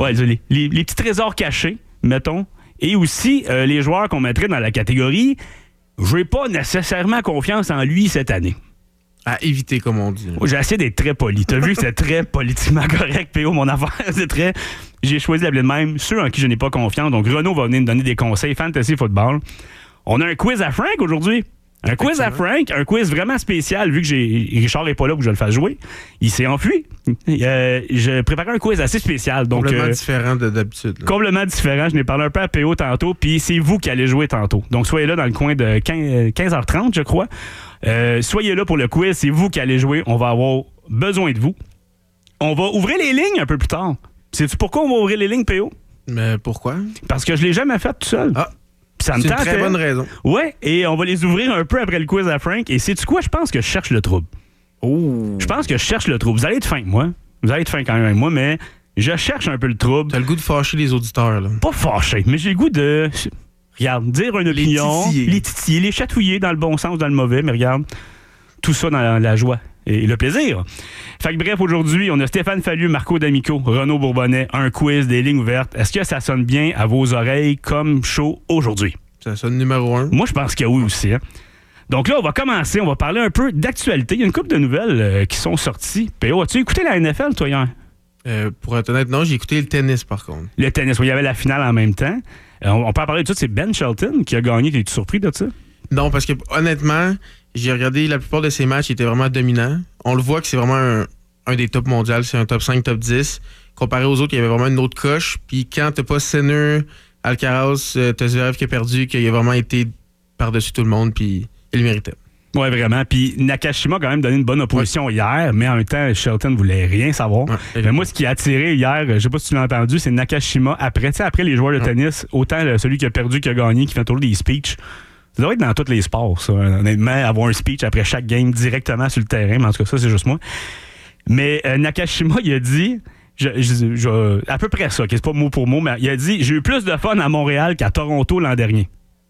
Ouais, les petits trésors cachés, mettons. Et aussi, les joueurs qu'on mettrait dans la catégorie, je n'ai pas nécessairement confiance en lui cette année. À éviter, comme on dit. J'ai essayé d'être très poli. T'as vu que c'est très politiquement correct, PO, mon affaire. C'est très... J'ai choisi d'appeler de même ceux en qui je n'ai pas confiance. Donc, Renaud va venir me donner des conseils fantasy football. On a un quiz à Frank aujourd'hui. Un quiz à Frank, un quiz vraiment spécial, vu que Richard n'est pas là pour que je le fasse jouer. Il s'est enfui. Je préparais un quiz assez spécial. Donc, complètement différent d'habitude. Là. Complètement différent. Je n'ai parlé un peu à PO tantôt, puis c'est vous qui allez jouer tantôt. Donc, soyez là dans le coin de 15h30, je crois. Soyez là pour le quiz, c'est vous qui allez jouer. On va avoir besoin de vous. On va ouvrir les lignes un peu plus tard. Sais-tu pourquoi on va ouvrir les lignes, PO? Mais pourquoi? Parce que je ne l'ai jamais fait tout seul. Ah! Ça me c'est une tentait. très bonne raison. Ouais, et on va les ouvrir un peu après le quiz à Frank. Et sais-tu quoi? Je pense que je cherche le trouble. Oh! Je pense que je cherche le trouble. Vous allez être fin avec moi. Vous allez être fin quand même avec moi, mais je cherche un peu le trouble. T'as le goût de fâcher les auditeurs, là. Pas fâché, mais j'ai le goût de... Regarde, dire une opinion, les titiller, les chatouiller dans le bon sens ou dans le mauvais, mais regarde, tout ça dans la joie et le plaisir. Fait que bref, aujourd'hui, on a Stéphane Fallu, Marco D'Amico, Renaud Bourbonnais, un quiz, des lignes ouvertes. Est-ce que ça sonne bien à vos oreilles comme show aujourd'hui? Ça sonne numéro 1. Moi, je pense que oui aussi. Hein? Donc là, on va commencer, on va parler un peu d'actualité. Il y a une couple de nouvelles qui sont sorties. PO, as-tu écouté la NFL, toi, hier? Pour être honnête, non, j'ai écouté le tennis, par contre. Le tennis, oui, il y avait la finale en même temps. On peut en parler de tout. C'est Ben Shelton qui a gagné. T'es-tu surpris de ça? Non, parce que honnêtement, j'ai regardé la plupart de ses matchs, il était vraiment dominant. On le voit que c'est vraiment un des tops mondiaux. C'est un top 5, top 10. Comparé aux autres, il y avait vraiment une autre coche. Puis quand t'as pas Sinner, Alcaraz, t'as Zverev qui a perdu, qu'il a vraiment été par-dessus tout le monde, puis il le méritait. Oui, vraiment. Puis Nakashima a quand même donné une bonne opposition hier, mais en même temps, Shelton ne voulait rien savoir. Mais moi, ce qui a attiré hier, je sais pas si tu l'as entendu, c'est Nakashima. Après les joueurs de tennis, autant celui qui a perdu qui a gagné, qui fait toujours des speeches. Ça doit être dans tous les sports, ça. Honnêtement, avoir un speech après chaque game directement sur le terrain, mais en tout cas, ça, c'est juste moi. Mais Nakashima, il a dit... à peu près ça, c'est pas mot pour mot, mais il a dit « J'ai eu plus de fun à Montréal qu'à Toronto l'an dernier. »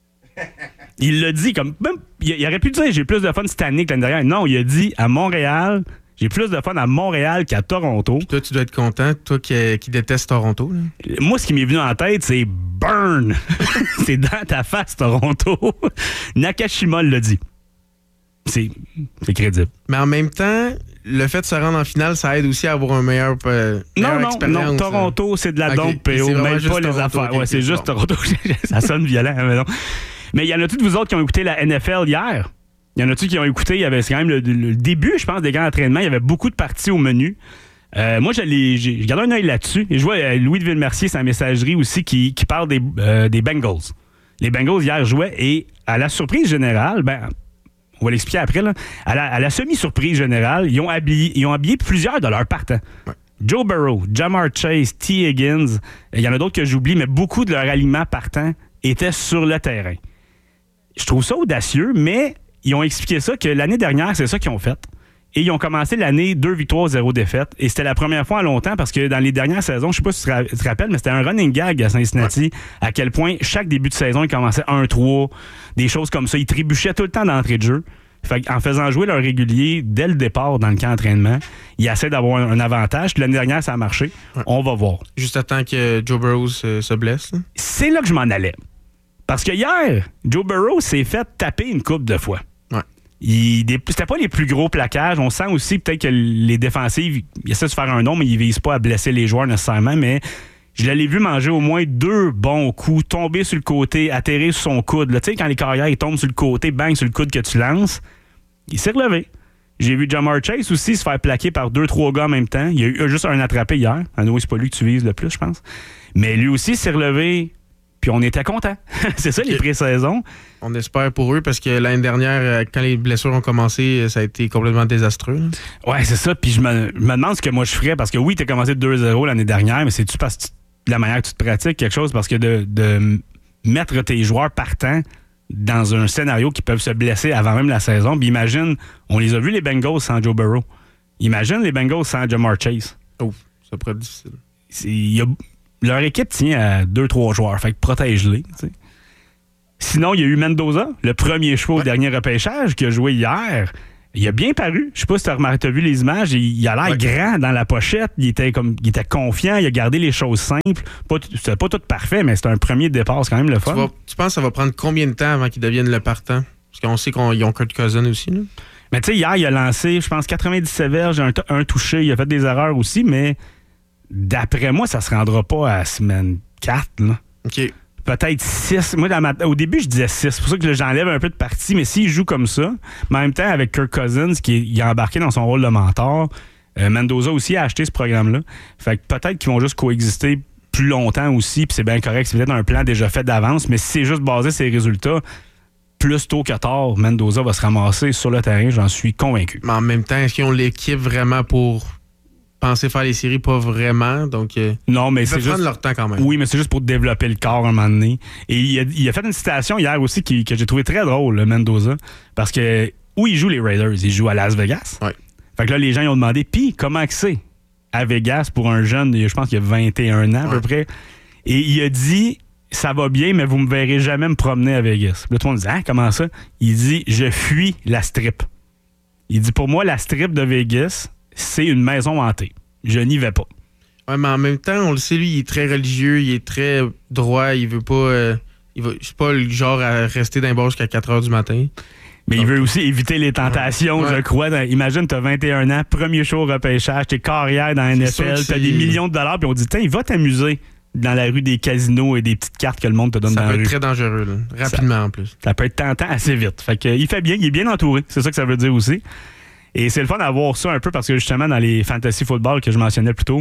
Il l'a dit comme... Même, il aurait pu dire « J'ai plus de fun cette année que l'année dernière. » Non, il a dit « À Montréal, j'ai plus de fun à Montréal qu'à Toronto. » Toi, tu dois être content, toi qui détestes Toronto. Là. Moi, ce qui m'est venu en tête, c'est « Burn! » C'est dans ta face, Toronto. Nakashima l'a dit. C'est crédible. Mais en même temps... Le fait de se rendre en finale, ça aide aussi à avoir une meilleure expérience. Non, Toronto, c'est de la dompe, PO, même pas les affaires. Okay, c'est juste Toronto. Ça sonne violent, mais non. Mais il y en a-tu de vous autres qui ont écouté la NFL hier? Il y en a-tu qui ont écouté? Il y avait quand même le début, je pense, des grands entraînements. Il y avait beaucoup de parties au menu. Moi, j'ai gardé un œil là-dessus. Et je vois Louis de Villemercier, sa messagerie aussi, qui parle des Bengals. Les Bengals, hier, jouaient et à la surprise générale, on va l'expliquer après, là. À la semi-surprise générale, ils ont habillé plusieurs de leurs partants. Ouais. Joe Burrow, Ja'Marr Chase, T. Higgins, il y en a d'autres que j'oublie, mais beaucoup de leurs aliments partants étaient sur le terrain. Je trouve ça audacieux, mais ils ont expliqué ça que l'année dernière, c'est ça qu'ils ont fait. Et ils ont commencé l'année 2 victoires, 0 défaites. Et c'était la première fois en longtemps parce que dans les dernières saisons, je sais pas si tu te rappelles, mais c'était un running gag à Cincinnati, à quel point chaque début de saison, ils commençaient 1-3, des choses comme ça. Ils trébuchaient tout le temps d'entrée de jeu. Fait en faisant jouer leur régulier dès le départ dans le camp d'entraînement, ils essaient d'avoir un avantage. Puis l'année dernière, ça a marché. Ouais. On va voir. Juste à temps que Joe Burrow se blesse. Là. C'est là que je m'en allais. Parce que hier, Joe Burrow s'est fait taper une couple de fois. C'était pas les plus gros plaquages. On sent aussi peut-être que les défensives, ils essaient de se faire un nom, mais ils visent pas à blesser les joueurs nécessairement. Mais je l'ai vu manger au moins 2 bons coups, tomber sur le côté, atterrir sur son coude. Tu sais, quand les carrières ils tombent sur le côté, bang sur le coude que tu lances, il s'est relevé. J'ai vu Ja'Marr Chase aussi se faire plaquer par 2-3 gars en même temps. Il y a eu juste un attrapé hier. C'est pas lui que tu vises le plus, je pense. Mais lui aussi s'est relevé. Puis on était contents. C'est ça, les pré-saisons. On espère pour eux, parce que l'année dernière, quand les blessures ont commencé, ça a été complètement désastreux. Ouais, c'est ça. Puis je me demande ce que moi je ferais, parce que oui, t'as commencé 2-0 l'année dernière, mais c'est-tu parce que la manière que tu te pratiques quelque chose? Parce que de mettre tes joueurs partants dans un scénario qui peuvent se blesser avant même la saison. Puis imagine, on les a vus les Bengals sans Joe Burrow. Imagine les Bengals sans Ja'Marr Chase. Oh, ça pourrait être difficile. Leur équipe tient à 2-3 joueurs, fait que protège-les. T'sais. Sinon, il y a eu Mendoza, le premier choix au dernier repêchage, qui a joué hier. Il a bien paru. Je sais pas si t'as vu les images. Il a l'air grand dans la pochette. Il était confiant. Il a gardé les choses simples. C'était pas tout parfait, mais c'était un premier départ. C'est quand même le fun. Tu penses que ça va prendre combien de temps avant qu'il devienne le partant? Parce qu'on sait qu'ils ont Kurt Cousin aussi. Là. Mais tu sais, hier, il a lancé, je pense, 97 verges, un touché. Il a fait des erreurs aussi, mais d'après moi, ça se rendra pas à semaine 4. Là. OK. Peut-être 6. Moi, au début, je disais 6. C'est pour ça que j'enlève un peu de partie. Mais s'il joue comme ça, mais en même temps, avec Kirk Cousins, il est embarqué dans son rôle de mentor, Mendoza aussi a acheté ce programme-là. Fait que peut-être qu'ils vont juste coexister plus longtemps aussi, puis c'est bien correct. C'est peut-être un plan déjà fait d'avance, mais si c'est juste basé sur les résultats, plus tôt que tard, Mendoza va se ramasser sur le terrain, j'en suis convaincu. Mais en même temps, est-ce qu'ils ont l'équipe vraiment pour penser faire les séries? Pas vraiment. Donc, non, mais c'est juste prendre leur temps quand même. Oui, mais c'est juste pour développer le corps à un moment donné. Et il a fait une citation hier aussi que j'ai trouvé très drôle, le Mendoza, parce que où il joue les Raiders? Il joue à Las Vegas. Oui. Fait que là, les gens ils ont demandé, puis comment que c'est à Vegas pour un jeune, je pense qu'il a 21 ans à peu près. Et il a dit, ça va bien, mais vous me verrez jamais me promener à Vegas. Puis là, tout le monde dit, ah, comment ça? Il dit, je fuis la strip. Il dit, pour moi, la strip de Vegas, c'est une maison hantée. Je n'y vais pas. Oui, mais en même temps, on le sait, lui, il est très religieux, il est très droit, il veut pas. C'est pas le genre à rester dans les bars jusqu'à 4 h du matin. Mais il veut aussi éviter les tentations, je crois. Imagine, t'as 21 ans, premier show au repêchage, t'es carrière dans la NFL, t'as des millions de dollars, puis on dit, tiens, il va t'amuser dans la rue des casinos et des petites cartes que le monde te donne dans la rue. Ça peut être très dangereux, là. Rapidement en plus. Ça peut être tentant assez vite. Fait que, il fait bien, il est bien entouré. C'est ça que ça veut dire aussi. Et c'est le fun d'avoir ça un peu parce que justement, dans les fantasy football que je mentionnais plus tôt,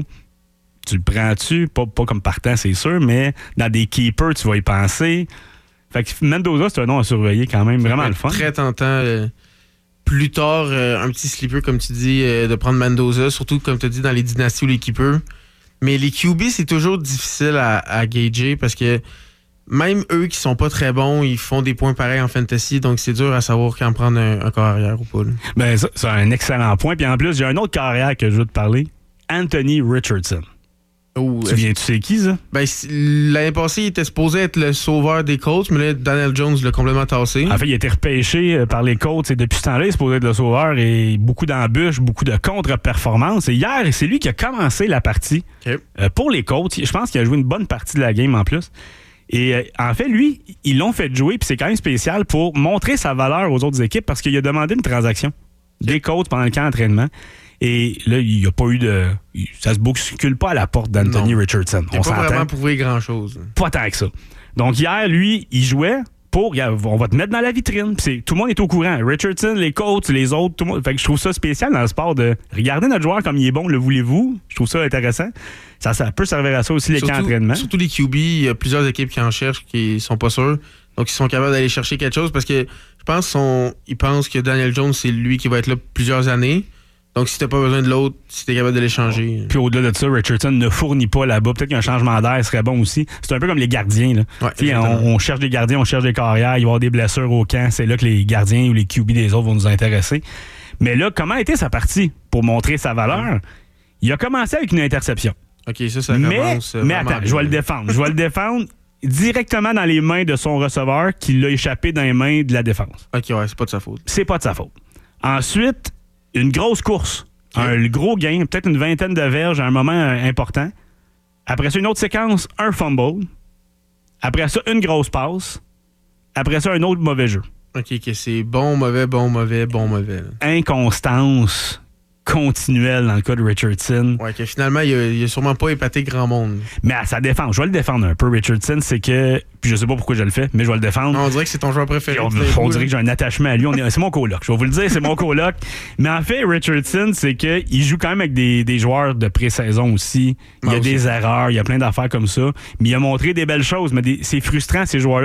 tu le prends-tu, pas comme partant, c'est sûr, mais dans des keepers, tu vas y penser. Fait que Mendoza, c'est un nom à surveiller quand même, vraiment le fun. Très tentant. Plus tard, un petit sleeper, comme tu dis, de prendre Mendoza, surtout, comme tu dis, dans les dynasties ou les keepers. Mais les QB, c'est toujours difficile à gager parce que même eux qui sont pas très bons, ils font des points pareils en fantasy, donc c'est dur à savoir quand prendre un corps arrière ou pas. Là. Ben, ça, c'est un excellent point. Puis en plus, j'ai un autre corps arrière que je veux te parler. Anthony Richardson. Tu sais qui, ça? Ben, l'année passée, il était supposé être le sauveur des Colts, mais là, Daniel Jones l'a complètement tassé. En fait, il a été repêché par les Colts et depuis ce temps-là, il est supposé être le sauveur et beaucoup d'embûches, beaucoup de contre-performances. Et hier, c'est lui qui a commencé la partie pour les Colts. Je pense qu'il a joué une bonne partie de la game en plus. Et en fait, lui, ils l'ont fait jouer, puis c'est quand même spécial pour montrer sa valeur aux autres équipes parce qu'il a demandé une transaction des Colts pendant le camp d'entraînement. Et là, il n'y a pas eu de... Ça se bouscule pas à la porte d'Anthony Richardson. Il n'a pas vraiment prouvé grand-chose. Pas tant que ça. Donc hier, lui, il jouait pour... On va te mettre dans la vitrine. Puis tout le monde est au courant. Richardson, les coachs, les autres, tout le monde. Fait que je trouve ça spécial dans le sport de regarder notre joueur comme il est bon, le voulez-vous? Je trouve ça intéressant. Ça peut servir à ça aussi, les camps d'entraînement. Surtout les QB, il y a plusieurs équipes qui en cherchent, qui sont pas sûrs. Donc, ils sont capables d'aller chercher quelque chose parce que je pense qu'ils pensent que Daniel Jones, c'est lui qui va être là plusieurs années. Donc, si t'as pas besoin de l'autre, si t'es capable de l'échanger. Puis au-delà de ça, Richardson ne fournit pas là-bas. Peut-être qu'un changement d'air serait bon aussi. C'est un peu comme les gardiens. Là. Ouais, on cherche des gardiens, on cherche des carrières, il va y avoir des blessures au camp. C'est là que les gardiens ou les QB des autres vont nous intéresser. Mais là, comment était sa partie pour montrer sa valeur? Il a commencé avec une interception. OK, ça commence. Mais attends, je vais le défendre. Je vais le défendre directement dans les mains de son receveur qui l'a échappé dans les mains de la défense. OK, ouais, c'est pas de sa faute. C'est pas de sa faute. Ensuite, une grosse course. Un gros gain, peut-être une vingtaine de verges à un moment important. Après ça, une autre séquence, un fumble. Après ça, une grosse passe. Après ça, un autre mauvais jeu. OK, c'est bon, mauvais, bon, mauvais, bon, mauvais. Là. Inconstance continuelle dans le cas de Richardson. Ouais, que finalement, il a sûrement pas épaté grand monde. Mais à sa défense, je vais le défendre un peu, Richardson, c'est que... Puis je sais pas pourquoi je le fais, mais je vais le défendre. On dirait que c'est ton joueur préféré. On dirait que j'ai un attachement à lui. C'est mon coloc. Je vais vous le dire, c'est mon coloc. Mais en fait, Richardson, c'est qu'il joue quand même avec des joueurs de pré-saison aussi. Il y a des erreurs, il y a plein d'affaires comme ça. Mais il a montré des belles choses. Mais c'est frustrant, ces joueurs-là.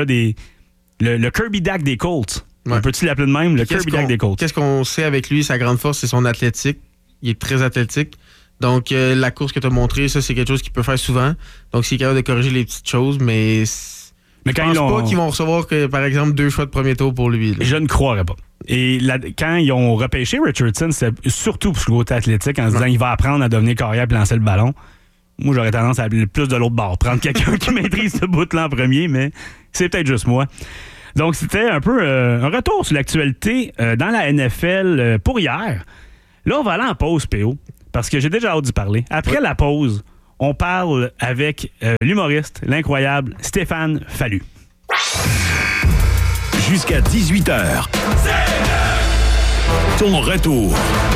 Le Kirby Dak des Colts. Ouais. Peux-tu l'appeler de même? Le Kirby Dak des Colts. Qu'est-ce qu'on sait avec lui? Sa grande force, c'est son athlétique. Il est très athlétique. Donc, la course que tu as montrée, ça, c'est quelque chose qu'il peut faire souvent. Donc, c'est capable de corriger les petites choses, mais je pense pas qu'ils vont recevoir, par exemple, 2 choix de premier tour pour lui. Là. Je ne croirais pas. Et quand ils ont repêché Richardson, c'était surtout pour le côté athlétique, en se disant il va apprendre à devenir carrière et lancer le ballon. Moi, j'aurais tendance à aller plus de l'autre bord. Prendre quelqu'un qui maîtrise ce bout-là en premier, mais c'est peut-être juste moi. Donc, c'était un peu un retour sur l'actualité dans la NFL pour hier. Là, on va aller en pause, PO, parce que j'ai déjà hâte d'y parler. Après la pause, on parle avec l'humoriste, l'incroyable Stéphane Fallu. Jusqu'à 18h. Ton retour.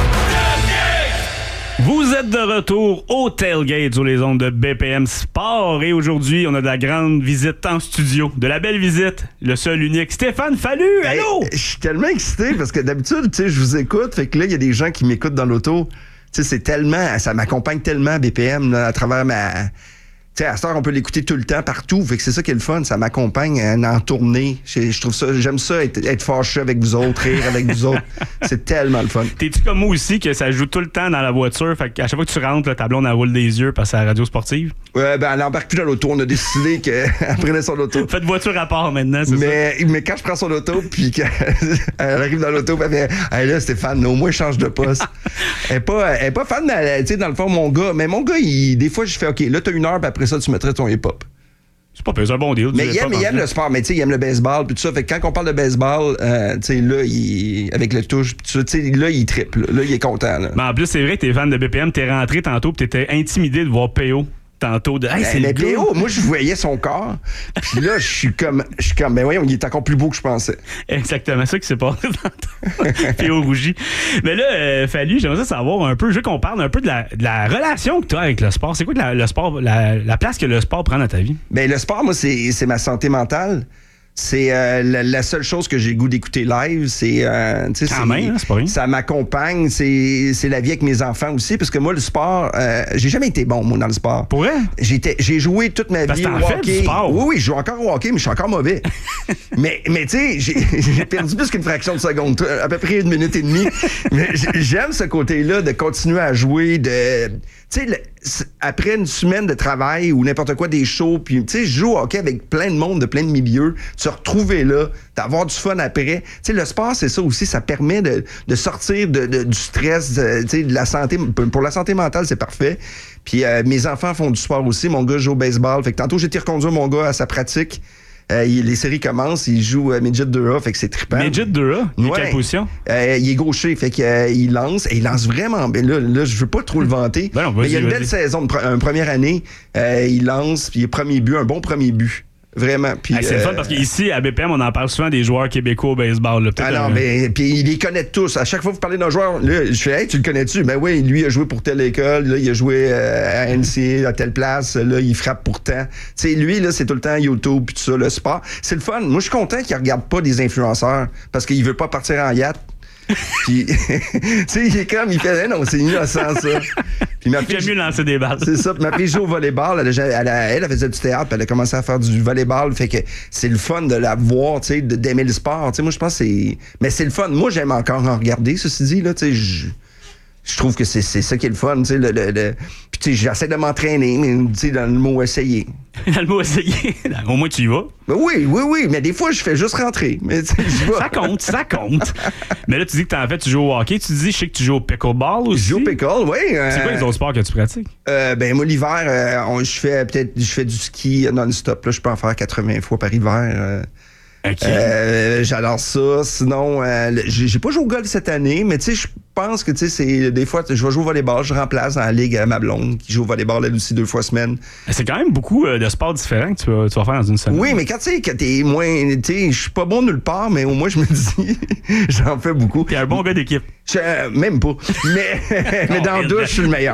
Vous êtes de retour au Tailgate sur les ondes de BPM Sport et aujourd'hui, on a de la grande visite en studio, de la belle visite, le seul unique Stéphane Fallu. Allô? Je suis tellement excité parce que d'habitude, tu sais, je vous écoute, fait que là, il y a des gens qui m'écoutent dans l'auto. Tu sais, c'est tellement, ça m'accompagne tellement BPM là, à travers ma... Tu sais, à cette heure, on peut l'écouter tout le temps, partout. Fait que c'est ça qui est le fun. Ça m'accompagne en tournée. Je trouve ça, j'aime ça, être fâché avec vous autres, rire avec vous autres. C'est tellement le fun. T'es-tu comme moi aussi que ça joue tout le temps dans la voiture? Fait qu'à chaque fois que tu rentres, là, ta blonde, elle roule des yeux parce que c'est la radio sportive. Ouais, ben, elle embarque plus dans l'auto. On a décidé qu'elle prenait son auto. Faites voiture à part maintenant, c'est ça? Mais quand je prends son auto, puis qu'elle arrive dans l'auto, puis elle fait hey, là, Stéphane, au moins, change de poste. Elle est pas fan, tu sais, dans le fond, mon gars. Mais mon gars, des fois, je fais OK, là, t'as 1 heure, puis après ça, tu mettrais ton hip-hop. C'est pas pire, c'est un bon deal. Mais il aime le sport, mais tu sais, il aime le baseball, puis tout ça. Fait que quand on parle de baseball, tu sais, là, avec le touche, puis tout ça, tu sais, là, il triple. Là, il est content. Là. Mais en plus, c'est vrai que t'es fan de BPM, t'es rentré tantôt, puis t'étais intimidé de voir PO tantôt. Hey, c'est mais PO, moi, je voyais son corps, puis là, je suis comme, ben voyons, il est encore plus beau que je pensais. Exactement, ça qui s'est passé tantôt. PO rougi. Mais là, Fallu, j'aimerais savoir un peu, je veux qu'on parle un peu de la relation que tu as avec le sport. C'est quoi le sport, la place que le sport prend dans ta vie? Ben, le sport, moi, c'est ma santé mentale. C'est la seule chose que j'ai le goût d'écouter live. C'est, c'est pas rien. Ça m'accompagne. C'est la vie avec mes enfants aussi. Parce que moi, le sport, j'ai jamais été bon, moi, dans le sport. Pour vrai? J'ai joué toute ma vie au hockey. Du sport. Oui, je joue encore au hockey, mais je suis encore mauvais. mais tu sais, j'ai perdu plus qu'une fraction de seconde. À peu près 1 minute et demie. Mais j'aime ce côté-là de continuer à jouer, tu sais, après une semaine de travail ou n'importe quoi, des shows, puis tu sais, je joue au hockey avec plein de monde, de plein de milieux, se retrouver là, d'avoir du fun après. Tu sais, le sport, c'est ça aussi, ça permet de sortir du stress, tu sais, de la santé. Pour la santé mentale, c'est parfait. Puis mes enfants font du sport aussi. Mon gars joue au baseball. Fait que tantôt, j'ai été reconduire mon gars à sa pratique. Les séries commencent, il joue Midget 2A, fait que c'est trippant. Midget 2A? Il est quelle position? Il est gaucher, fait qu'il lance, et il lance vraiment bien. Là, je veux pas trop le vanter, mais il y a une belle saison, une première année, il lance, puis il est premier but, un bon premier but. Vraiment. Puis, c'est le fun parce qu'ici, à BPM, on en parle souvent des joueurs québécois au baseball. Là, non, mais puis il les connaît tous. À chaque fois que vous parlez d'un joueur, là, je fais hey, tu le connais-tu? Ben oui, lui, il a joué pour telle école, là, il a joué à NCA, à telle place, là, il frappe pour tant. Tu sais, lui, là, c'est tout le temps YouTube puis tout ça, le sport. C'est le fun. Moi, je suis content qu'il regarde pas des influenceurs parce qu'il veut pas partir en yacht. Puis, tu sais, il est comme, il fait, non, c'est innocent, ça. Puis ma fille, j'aime mieux lancer des balles. C'est ça. Puis ma fille joue au volleyball. Elle faisait du théâtre, puis elle a commencé à faire du volleyball. Fait que c'est le fun de la voir, tu sais, d'aimer le sport. Tu sais, moi, je pense que c'est. Mais c'est le fun. Moi, j'aime encore en regarder, ceci dit, là, tu sais, je trouve que c'est ça qui est le fun, tu sais, Puis, tu sais, j'essaie de m'entraîner, mais, tu sais, dans le mot essayer. Dans le mot essayer? Au moins, tu y vas? Ben oui, mais des fois, je fais juste rentrer. Mais, tu sais, ça compte. Mais là, tu dis que tu joues au hockey. Tu dis, je sais que tu joues au pickleball aussi. Je joue au pickle, oui. C'est quoi les autres sports que tu pratiques? Ben, moi, l'hiver, je fais du ski non-stop. Là, je peux en faire 80 fois par hiver. Okay. J'adore ça. Sinon, j'ai pas joué au golf cette année, mais tu sais, je pense que tu sais, c'est des fois, je vais jouer au volleyball, je remplace dans la ligue ma blonde qui joue au volleyball elle aussi 2 fois semaine. C'est quand même beaucoup de sports différents que tu vas faire dans une semaine. Oui, mais quand tu sais, que t'es moins, tu sais, je suis pas bon nulle part, mais au moins je me dis, j'en fais beaucoup. T'es un bon gars d'équipe. Même pas. Mais dans la douche, je suis le meilleur.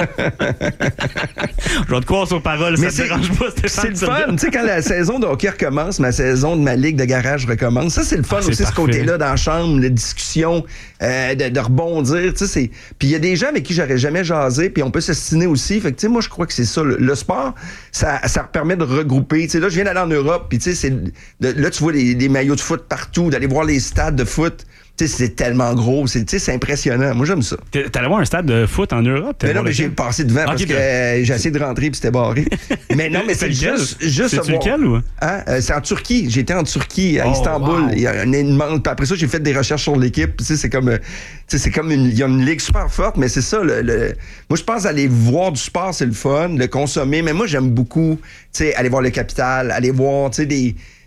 Je vais te croire sur parole, ça te dérange pas, Stéphane. C'est le fun. Tu sais, quand la saison de hockey recommence, ma saison de ma ligue de garage recommence, ça, c'est le fun aussi, parfait. Ce côté-là, dans la chambre, la discussion, de rebondir. Tu sais, puis il y a des gens avec qui j'aurais jamais jasé, puis on peut s'estiner aussi. Fait que, tu sais, moi, je crois que c'est ça. Le sport, ça permet de regrouper. Tu sais, là, je viens d'aller en Europe, puis tu sais, là, tu vois des maillots de foot partout, d'aller voir les stades de foot. Tu sais, c'est tellement gros, c'est impressionnant. Moi, j'aime ça. T'allais voir un stade de foot en Europe? Mais non, mais j'ai passé devant parce que j'ai essayé de rentrer puis c'était barré. Mais non, mais c'est juste c'est lequel ou? Hein? C'est en Turquie. J'étais en Turquie, à Istanbul. Wow. Il y a une immense. Puis après ça, j'ai fait des recherches sur l'équipe. Tu sais, c'est comme il y a une ligue super forte, mais c'est ça. Moi, je pense aller voir du sport, c'est le fun, le consommer. Mais moi, j'aime beaucoup, tu sais, aller voir le Capitale, aller voir, tu sais,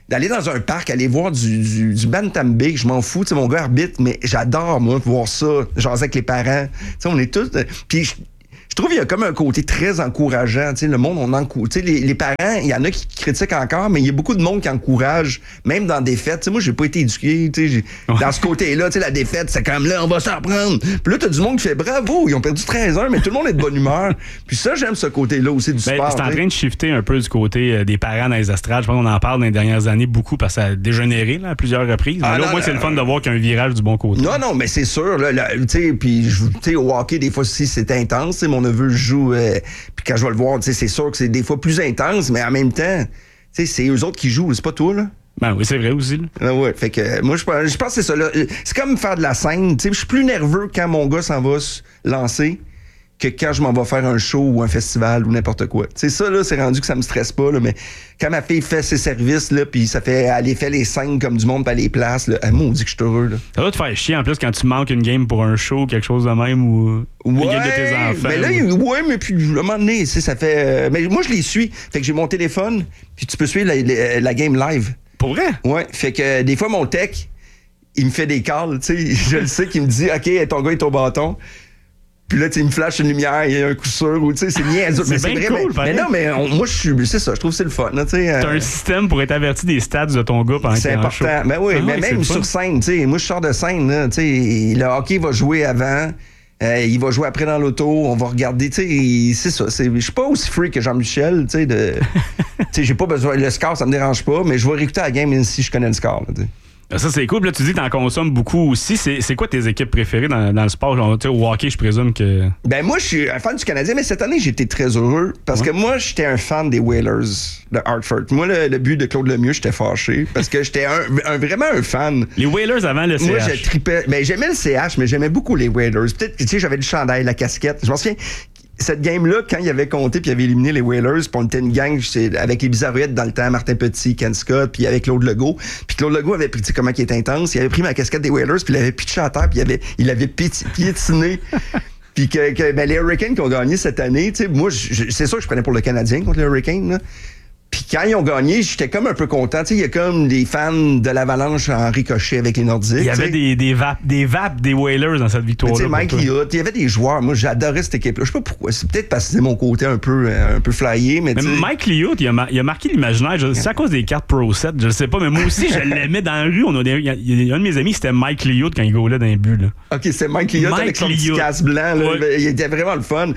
d'aller dans un parc, aller voir du bantam-big, je m'en fous, tu sais, mon gars arbitre, mais j'adore, moi, voir ça, jaser avec les parents. Tu sais, on est tous... Puis je trouve qu'il y a comme un côté très encourageant. Tu sais, le monde, on encourage. Tu sais, les parents, il y en a qui critiquent encore, mais il y a beaucoup de monde qui encourage, même dans des fêtes. Tu sais, moi, j'ai pas été éduqué. Tu sais, dans ce côté-là, tu sais, la défaite, c'est comme là, on va s'en prendre. Puis là, t'as du monde qui fait bravo, ils ont perdu 13-1, mais tout le monde est de bonne humeur. Puis ça, j'aime ce côté-là aussi du sport. C'est en train de shifter un peu du côté des parents dans les estrades. Je pense qu'on en parle dans les dernières années beaucoup parce que ça a dégénéré là, à plusieurs reprises. Mais là, au moins, c'est le fun de voir qu'il y a un virage du bon côté. Non, mais c'est sûr. Là, tu sais, puis au hockey, des fois aussi, c'est intense. Tu sais, mon neveu joue. Puis quand je vais le voir, c'est sûr que c'est des fois plus intense, mais en même temps, c'est eux autres qui jouent, c'est pas toi, là. Ben oui, c'est vrai aussi. Ah ouais, fait que moi, je pense que c'est ça. Là. C'est comme faire de la scène. Je suis plus nerveux quand mon gars s'en va se lancer que quand je m'en vais faire un show ou un festival ou n'importe quoi. C'est ça, là, c'est rendu que ça me stresse pas, là, mais quand ma fille fait ses services, là, puis elle fait les scènes comme du monde, puis elle les place, là, moi, on dit que je suis heureux, là. Ça va te faire chier, en plus, quand tu manques une game pour un show, quelque chose de même, ou une game de tes enfants. Mais là, mais puis, à un moment donné, ça fait... mais moi, je les suis. Fait que j'ai mon téléphone, puis tu peux suivre la game live. Pour vrai? Ouais, fait que des fois, mon tech, il me fait des calls, tu sais, je le sais, qu'il me dit, OK, ton gars est au bâton. Puis là, tu sais, il me flash une lumière, il y a un coup sûr, ou tu sais, c'est niaiseux. Mais c'est vrai, cool, mais non, mais moi, c'est ça, je trouve que c'est le fun, tu sais. T'as un système pour être averti des stats de ton gars pendant qu'il est en show. C'est important. Ben oui, mais même sur scène, tu sais, moi, je sors de scène, là, tu sais, le hockey va jouer avant, il va jouer après dans l'auto, on va regarder, tu sais, c'est ça. Je suis pas aussi free que Jean-Michel, tu sais, tu sais, j'ai pas besoin, le score, ça me dérange pas, mais je vais réécouter la game même si je connais le score, tu sais. Ça, c'est cool. Là, tu dis que tu en consommes beaucoup aussi. C'est quoi tes équipes préférées dans le sport? Genre, au hockey, je présume que... Ben moi, je suis un fan du Canadien, mais cette année, j'ai été très heureux parce que moi, j'étais un fan des Whalers de Hartford. Moi, le but de Claude Lemieux, j'étais fâché parce que j'étais vraiment un fan. Les Whalers avant le CH. Moi, je tripais. Ben, j'aimais le CH, mais j'aimais beaucoup les Whalers. Peut-être que, tu sais, j'avais le chandail, la casquette. Je m'en souviens... Cette game-là, quand il avait compté puis il avait éliminé les Whalers, puis on était une gang avec les Bizarroïdes dans le temps, Martin Petit, Ken Scott, puis avec Claude Legault. Puis Claude Legault avait pris, tu sais comment il est intense, il avait pris ma casquette des Whalers, puis il avait pitché à terre, puis il avait piétiné. Puis ben, les Hurricanes qui ont gagné cette année, tu sais, moi, c'est sûr que je prenais pour le Canadien contre les Hurricanes, là. Puis quand ils ont gagné, j'étais comme un peu content. Tu sais, il y a comme des fans de l'Avalanche en ricochet avec les Nordiques. Il y avait des vapes des Whalers dans cette victoire-là. Tu sais, Mike Liot, il y avait des joueurs. Moi, j'adorais cette équipe-là. Je sais pas pourquoi. C'est peut-être parce que c'est mon côté un peu flyé, mais Mike Liot, il a marqué l'imaginaire. C'est à cause des cartes Pro 7, je sais pas, mais moi aussi, je l'aimais dans la rue. Il y a un de mes amis, c'était Mike Liot quand il goalait dans les buts. Là. OK, c'est Mike Liot avec son petit casque blanc. Là. Ouais. Il était vraiment le fun.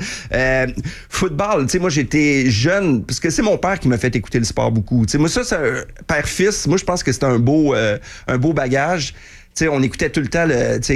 Football, tu sais, moi, j'étais jeune, parce que c'est mon père qui m'a fait écouter le sport beaucoup. T'sais, moi, ça, c'est un père-fils. Moi, je pense que c'est un beau bagage. T'sais, on écoutait tout le temps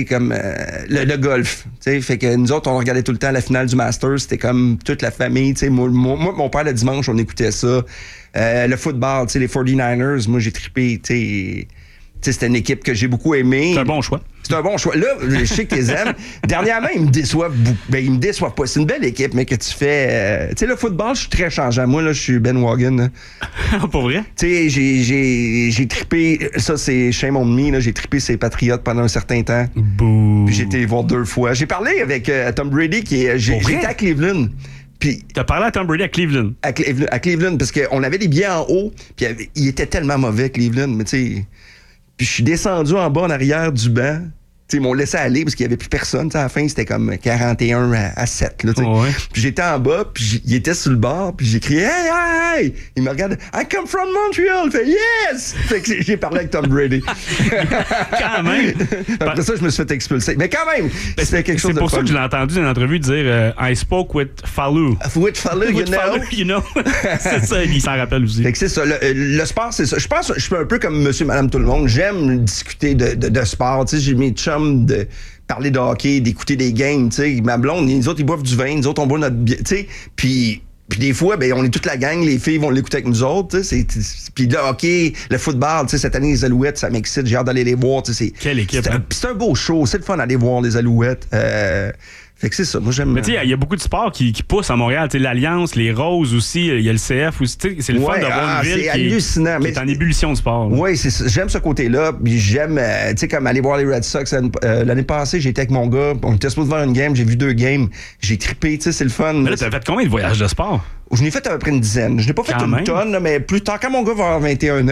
le golf. T'sais, fait que nous autres, on regardait tout le temps la finale du Masters. C'était comme toute la famille. T'sais, moi, mon père, le dimanche, on écoutait ça. Le football, les 49ers, moi, j'ai trippé. C'était une équipe que j'ai beaucoup aimée. C'est un bon choix. C'est un bon choix. Là, je sais que tu les aimes. Dernièrement, ils me déçoivent beaucoup. Ben, ils me déçoivent pas. C'est une belle équipe, mais que tu fais... tu sais, le football, je suis très changeant. Moi, là, je suis Ben Wagon. Pour vrai? Tu sais, j'ai trippé... Ça, c'est shame on me, là. J'ai trippé ces Patriotes pendant un certain temps. Bouh. Puis j'ai été les voir 2 fois. J'ai parlé avec Tom Brady, j'étais à Cleveland. Puis t'as parlé à Tom Brady à Cleveland? À Cleveland, parce qu'on avait des billets en haut, puis il était tellement mauvais, Cleveland, mais tu sais... Puis je suis descendu en bas en arrière du banc. T'sais, ils m'ont laissé aller parce qu'il n'y avait plus personne. T'sais, à la fin, c'était comme 41 à 7. Là, ouais. Puis j'étais en bas, puis il était sur le bord, puis j'ai crié « Hey, hey! » Il me regarde « I come from Montreal! » Il fait « Yes! » Fait que j'ai parlé avec Tom Brady. Quand même! Après ça, je me suis fait expulser. Mais quand même, c'était quelque chose de fun. C'est pour ça que je l'ai entendu dans une entrevue dire I spoke with Fallou. With Fallou, you know. C'est ça, il s'en rappelle aussi. Fait que c'est ça. Le sport, c'est ça. Je pense que je suis un peu comme monsieur, madame, tout le monde. J'aime discuter de sport. Tu sais, j'ai mes chums de parler de hockey, d'écouter des games, tu sais. Ma blonde, les autres, ils boivent du vin, nous autres, on boit notre bière, tu sais. Puis des fois, ben, on est toute la gang, les filles vont l'écouter avec nous autres, tu sais. Puis le hockey, le football, tu sais, cette année, les Alouettes, ça m'excite, j'ai hâte d'aller les voir, tu sais. Quelle équipe, hein? C'est un beau show, c'est le fun d'aller voir les Alouettes. Fait que c'est ça, moi j'aime. Mais tu sais, il y a beaucoup de sports qui poussent à Montréal. Tu sais, l'Alliance, les Roses aussi, il y a le CF aussi. C'est le fun d'avoir une ville qui est en ébullition de sport. Oui, j'aime ce côté-là. Puis j'aime, tu sais, comme aller voir les Red Sox. L'année passée, j'étais avec mon gars. On était supposé voir une game. J'ai vu 2 games. J'ai trippé, tu sais, c'est le fun. Mais là, t'as fait combien de voyages de sport? Je n'ai fait à peu près une dizaine. Je n'ai pas fait une tonne, mais plus tard, quand mon gars va avoir 21 ans,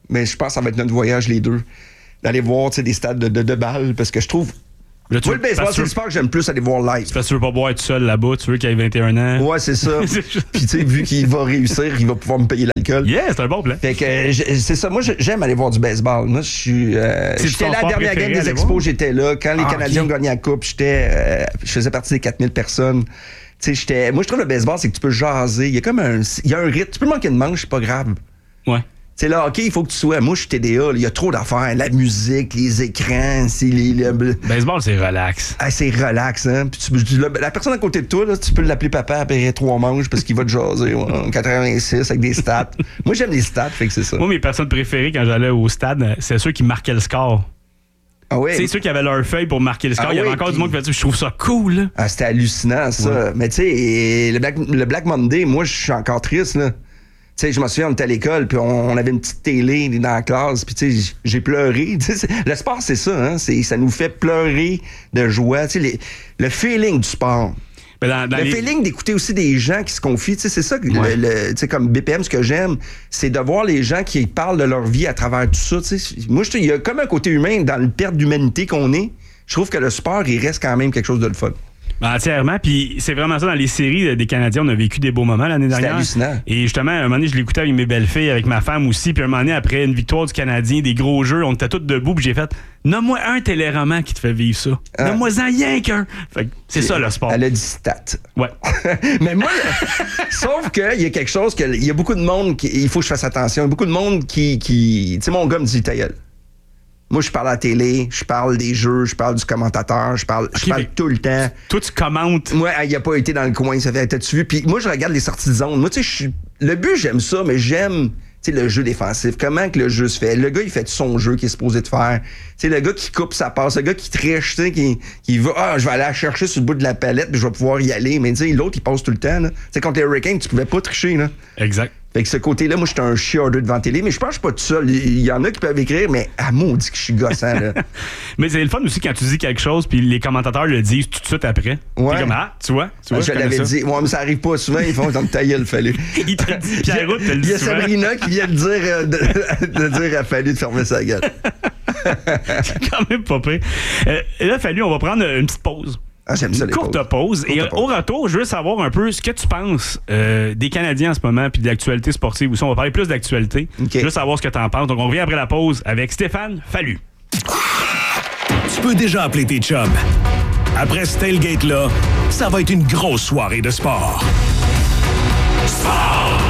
Mais je pense que ça va être notre voyage, les deux. D'aller voir des stades de balles, parce que je trouve... Là, Moi, le baseball, c'est le sport que j'aime plus aller voir live. C'est parce que tu veux pas boire tout seul là-bas, tu veux qu'il ait 21 ans. Ouais, c'est ça. Puis, tu sais, vu qu'il va réussir, il va pouvoir me payer l'alcool. Yeah, c'est un bon plan. Fait que c'est ça. Moi, j'aime aller voir du baseball. Moi, j'étais là à la dernière game des Expos, j'étais là. Quand les Canadiens ont gagné la Coupe, je faisais partie des 4000 personnes. Tu sais, moi, je trouve le baseball, c'est que tu peux jaser. Il y a un rythme. Tu peux manquer de manche, c'est pas grave. Ouais. C'est là, OK, il faut que tu sois. Moi, je suis TDA, il y a trop d'affaires. La musique, les écrans, Baseball, c'est relax. Ah, c'est relax, hein. Puis la personne à côté de toi, là, tu peux l'appeler papa après 3 manches parce qu'il va te jaser en 86 avec des stats. Moi, j'aime les stats, fait que c'est ça. Moi, mes personnes préférées quand j'allais au stade, c'est ceux qui marquaient le score. Ah oui? C'est ceux qui avaient leur feuille pour marquer le score. Il y avait encore du monde qui faisait je trouve ça cool. Là. Ah, c'était hallucinant, ça. Ouais. Mais tu sais, le Black Monday, moi, je suis encore triste, là. Tu sais, je me souviens, on était à l'école, puis on avait une petite télé dans la classe, puis tu sais, j'ai pleuré. Le sport, c'est ça, hein? Ça nous fait pleurer de joie. Tu sais, le feeling du sport. Le feeling d'écouter aussi des gens qui se confient, tu sais, c'est ça, tu sais, comme BPM, ce que j'aime, c'est de voir les gens qui parlent de leur vie à travers tout ça, tu sais. Moi, il y a comme un côté humain dans le perte d'humanité qu'on est. Je trouve que le sport, il reste quand même quelque chose de le fun. Entièrement, puis c'est vraiment ça, dans les séries des Canadiens, on a vécu des beaux moments l'année dernière. C'était hallucinant. Et justement, à un moment donné, je l'écoutais avec mes belles-filles, avec ma femme aussi, puis un moment donné, après une victoire du Canadien, des gros jeux, on était tous debout, puis j'ai fait « Nomme-moi un téléroman qui te fait vivre ça. Nomme-moi-en rien qu'un. » Fait que c'est ça, le sport. Elle a dit stat. Ouais. Mais moi, sauf qu'il y a quelque chose, il y a beaucoup de monde, il faut que je fasse attention, il y a beaucoup de monde qui tu sais, mon gars me dit « Ta gueule. » Moi, je parle à la télé, je parle des jeux, je parle du commentateur, je parle tout le temps. Toi, tu commentes. Moi, il a pas été dans le coin, ça fait, t'as-tu vu? Puis moi, je regarde les sorties de zone. Moi, tu sais, le but, j'aime ça, mais j'aime, tu sais, le jeu défensif. Comment que le jeu se fait? Le gars, il fait son jeu qu'il est supposé de faire. Tu sais, le gars qui coupe sa passe, le gars qui triche, tu sais, qui va, je vais aller la chercher sur le bout de la palette, puis je vais pouvoir y aller. Mais tu sais, l'autre, il passe tout le temps, là. Tu sais, contre les Hurricanes, tu pouvais pas tricher, là. Exact. Fait que ce côté-là, moi, j'étais un chiardeux devant la télé, mais je pense que je suis pas tout seul. Il y en a qui peuvent écrire, mais à maudit que je suis gossant, là. Mais c'est le fun aussi quand tu dis quelque chose, puis les commentateurs le disent tout de suite après. Ouais. T'es comme, tu vois, je l'avais dit. Ouais, mais ça arrive pas souvent, ils font dans ta gueule, fallu. Il te dit, Pierre-Route, te le dit. Il y a Sabrina qui vient de dire, de dire à Fallu de fermer sa gueule. C'est quand même pas pire. Là, Fallu, on va prendre une petite pause. Ah, j'aime ça, une courte pause. Et au retour, je veux savoir un peu ce que tu penses des Canadiens en ce moment puis de l'actualité sportive aussi. On va parler plus d'actualité. Okay. Je veux savoir ce que tu en penses. Donc, on revient après la pause avec Stéphane Fallu. Tu peux déjà appeler tes chums. Après ce tailgate-là, ça va être une grosse soirée de sport. Sport!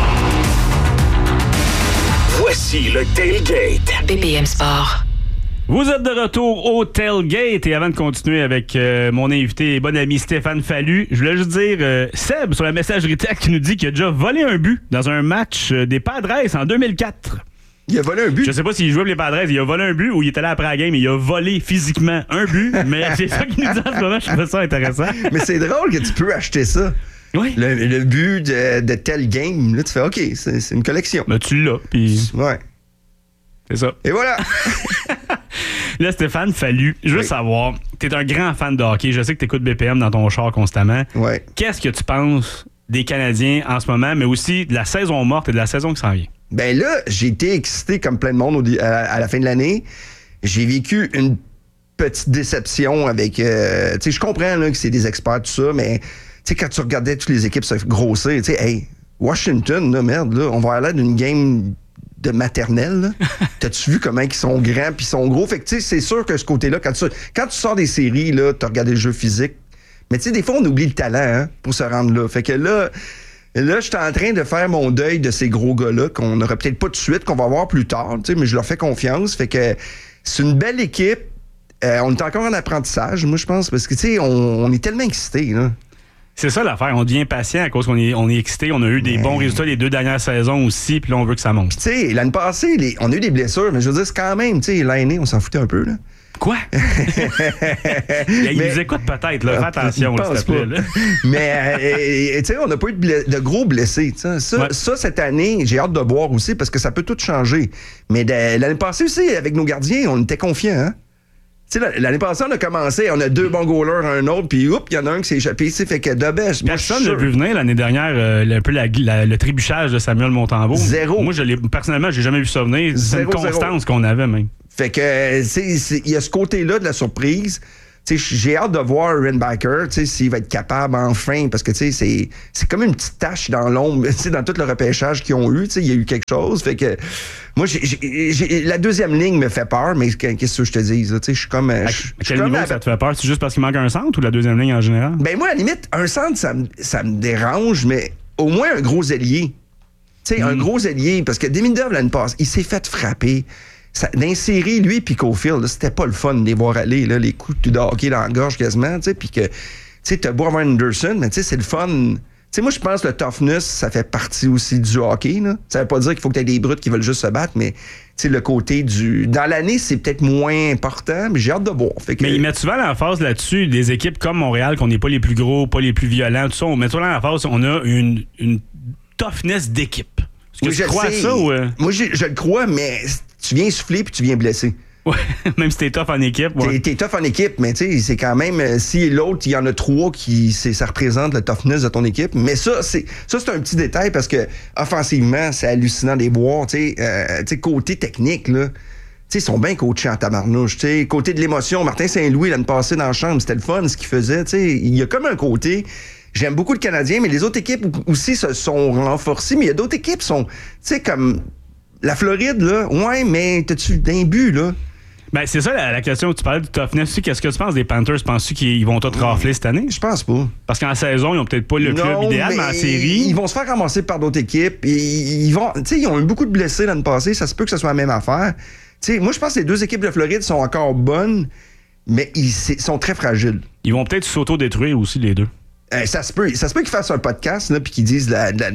Voici le tailgate. BPM Sport. Vous êtes de retour au Tailgate et avant de continuer avec mon invité et bon ami Stéphane Fallu, je voulais juste dire Seb sur la messagerie texte qui nous dit qu'il a déjà volé un but dans un match des Padres en 2004. Il a volé un but? Je sais pas s'il jouait pour les Padres, il a volé un but ou il était là après la game et il a volé physiquement un but, mais c'est ça qu'il nous dit en ce moment, je trouve ça intéressant. Mais c'est drôle que tu peux acheter ça. Oui. Le but de tel game, là, tu fais OK, c'est une collection. Ben, tu l'as, puis... Ouais. C'est ça. Et voilà! Là, Stéphane Fallu, je veux savoir, t'es un grand fan de hockey, je sais que t'écoutes BPM dans ton char constamment. Ouais. Qu'est-ce que tu penses des Canadiens en ce moment, mais aussi de la saison morte et de la saison qui s'en vient? Ben là, j'ai été excité comme plein de monde à la fin de l'année. J'ai vécu une petite déception avec... tu sais, je comprends là, que c'est des experts, tout ça, mais tu sais, quand tu regardais toutes les équipes se grossir, tu sais, hey, Washington, là, merde, là, on va aller d'une game... de maternelle, là. T'as-tu vu comment ils sont grands puis ils sont gros? Fait que, tu sais, c'est sûr que ce côté-là, quand tu sors des séries, là, t'as regardé le jeu physique. Mais, tu sais, des fois, on oublie le talent, hein, pour se rendre là. Fait que là, j'étais en train de faire mon deuil de ces gros gars-là qu'on n'aura peut-être pas tout de suite, qu'on va voir plus tard, tu sais, mais je leur fais confiance. Fait que c'est une belle équipe. On est encore en apprentissage, moi, je pense, parce que, tu sais, on est tellement excités, là. C'est ça l'affaire, on devient patient à cause qu'on est excité. On a eu des bons résultats les 2 dernières saisons aussi, puis là, on veut que ça monte. Tu sais, l'année passée, on a eu des blessures, mais je veux dire, c'est quand même, tu sais, l'année, on s'en foutait un peu, là. Quoi? Il nous écoute peut-être, là. Fais attention, s'il te plaît. Là. Mais, tu sais, on n'a pas eu de gros blessés. Ça, cette année, j'ai hâte de voir aussi parce que ça peut tout changer. Mais l'année passée aussi, avec nos gardiens, on était confiants, hein? Tu sais, l'année passée, on a commencé, on a 2 bons goalers, un autre, puis oups, il y en a un qui s'est échappé ici, fait que Debèche. Personne n'a vu venir l'année dernière un peu le trébuchage de Samuel Montembeau. Zéro. Moi, personnellement, j'ai jamais vu ça venir. C'est une constance qu'on avait même. Fait que, il y a ce côté-là de la surprise. T'sais, j'ai hâte de voir Reinbacher, s'il va être capable enfin, parce que c'est comme une petite tache dans l'ombre, dans tout le repêchage qu'ils ont eu, il y a eu quelque chose. Fait que moi, la deuxième ligne me fait peur, mais qu'est-ce que je te dis? Je suis comme. À quel niveau ça te fait peur? C'est juste parce qu'il manque un centre ou la deuxième ligne en général? Ben moi, à la limite, un centre, ça me dérange, mais au moins un gros ailier. Un gros ailier, parce que Demidov, l'année passée, il s'est fait frapper. D'insérer lui puis Caulfield, c'était pas le fun de les voir aller, là, les coups de hockey dans la gorge quasiment, puis que, t'as beau avoir Anderson, mais c'est le fun. Moi, je pense que le toughness, ça fait partie aussi du hockey, là. Ça veut pas dire qu'il faut que t'aies des brutes qui veulent juste se battre, mais, le côté du... Dans l'année, c'est peut-être moins important, mais j'ai hâte de voir. Fait que... Mais ils mettent souvent l'emphase là-dessus, des équipes comme Montréal, qu'on n'est pas les plus gros, pas les plus violents, tout ça, on met souvent l'emphase, on a une toughness d'équipe. Est-ce que tu crois à ça ou... Moi, je le crois, mais... Tu viens souffler puis tu viens blesser. Ouais, même si t'es tough en équipe. Ouais. T'es tough en équipe, mais tu sais, c'est quand même... Si l'autre, il y en a 3 ça représente le toughness de ton équipe. Mais ça, c'est un petit détail parce que offensivement, c'est hallucinant des boire. Tu sais, côté technique, là... Ils sont bien coachés en tabarnouche. T'sais. Côté de l'émotion, Martin Saint-Louis, l'année passée dans la chambre, c'était le fun ce qu'il faisait. Il y a comme un côté... J'aime beaucoup le Canadien, mais les autres équipes aussi se sont renforcées. Mais il y a d'autres équipes qui sont, comme... La Floride, là, ouais, mais t'as-tu d'un but, là? Ben, c'est ça la question où tu parlais du toughness. Qu'est-ce que tu penses des Panthers? Penses-tu qu'ils vont tout rafler cette année? Je pense pas. Parce qu'en saison, ils ont peut-être pas le club idéal, mais en série... Ils vont se faire ramasser par d'autres équipes. Ils ont eu beaucoup de blessés l'année passée. Ça se peut que ce soit la même affaire. Moi, je pense que les 2 équipes de Floride sont encore bonnes, mais ils sont très fragiles. Ils vont peut-être s'auto-détruire aussi, les 2. Ça se peut qu'ils fassent un podcast, là, puis qu'ils disent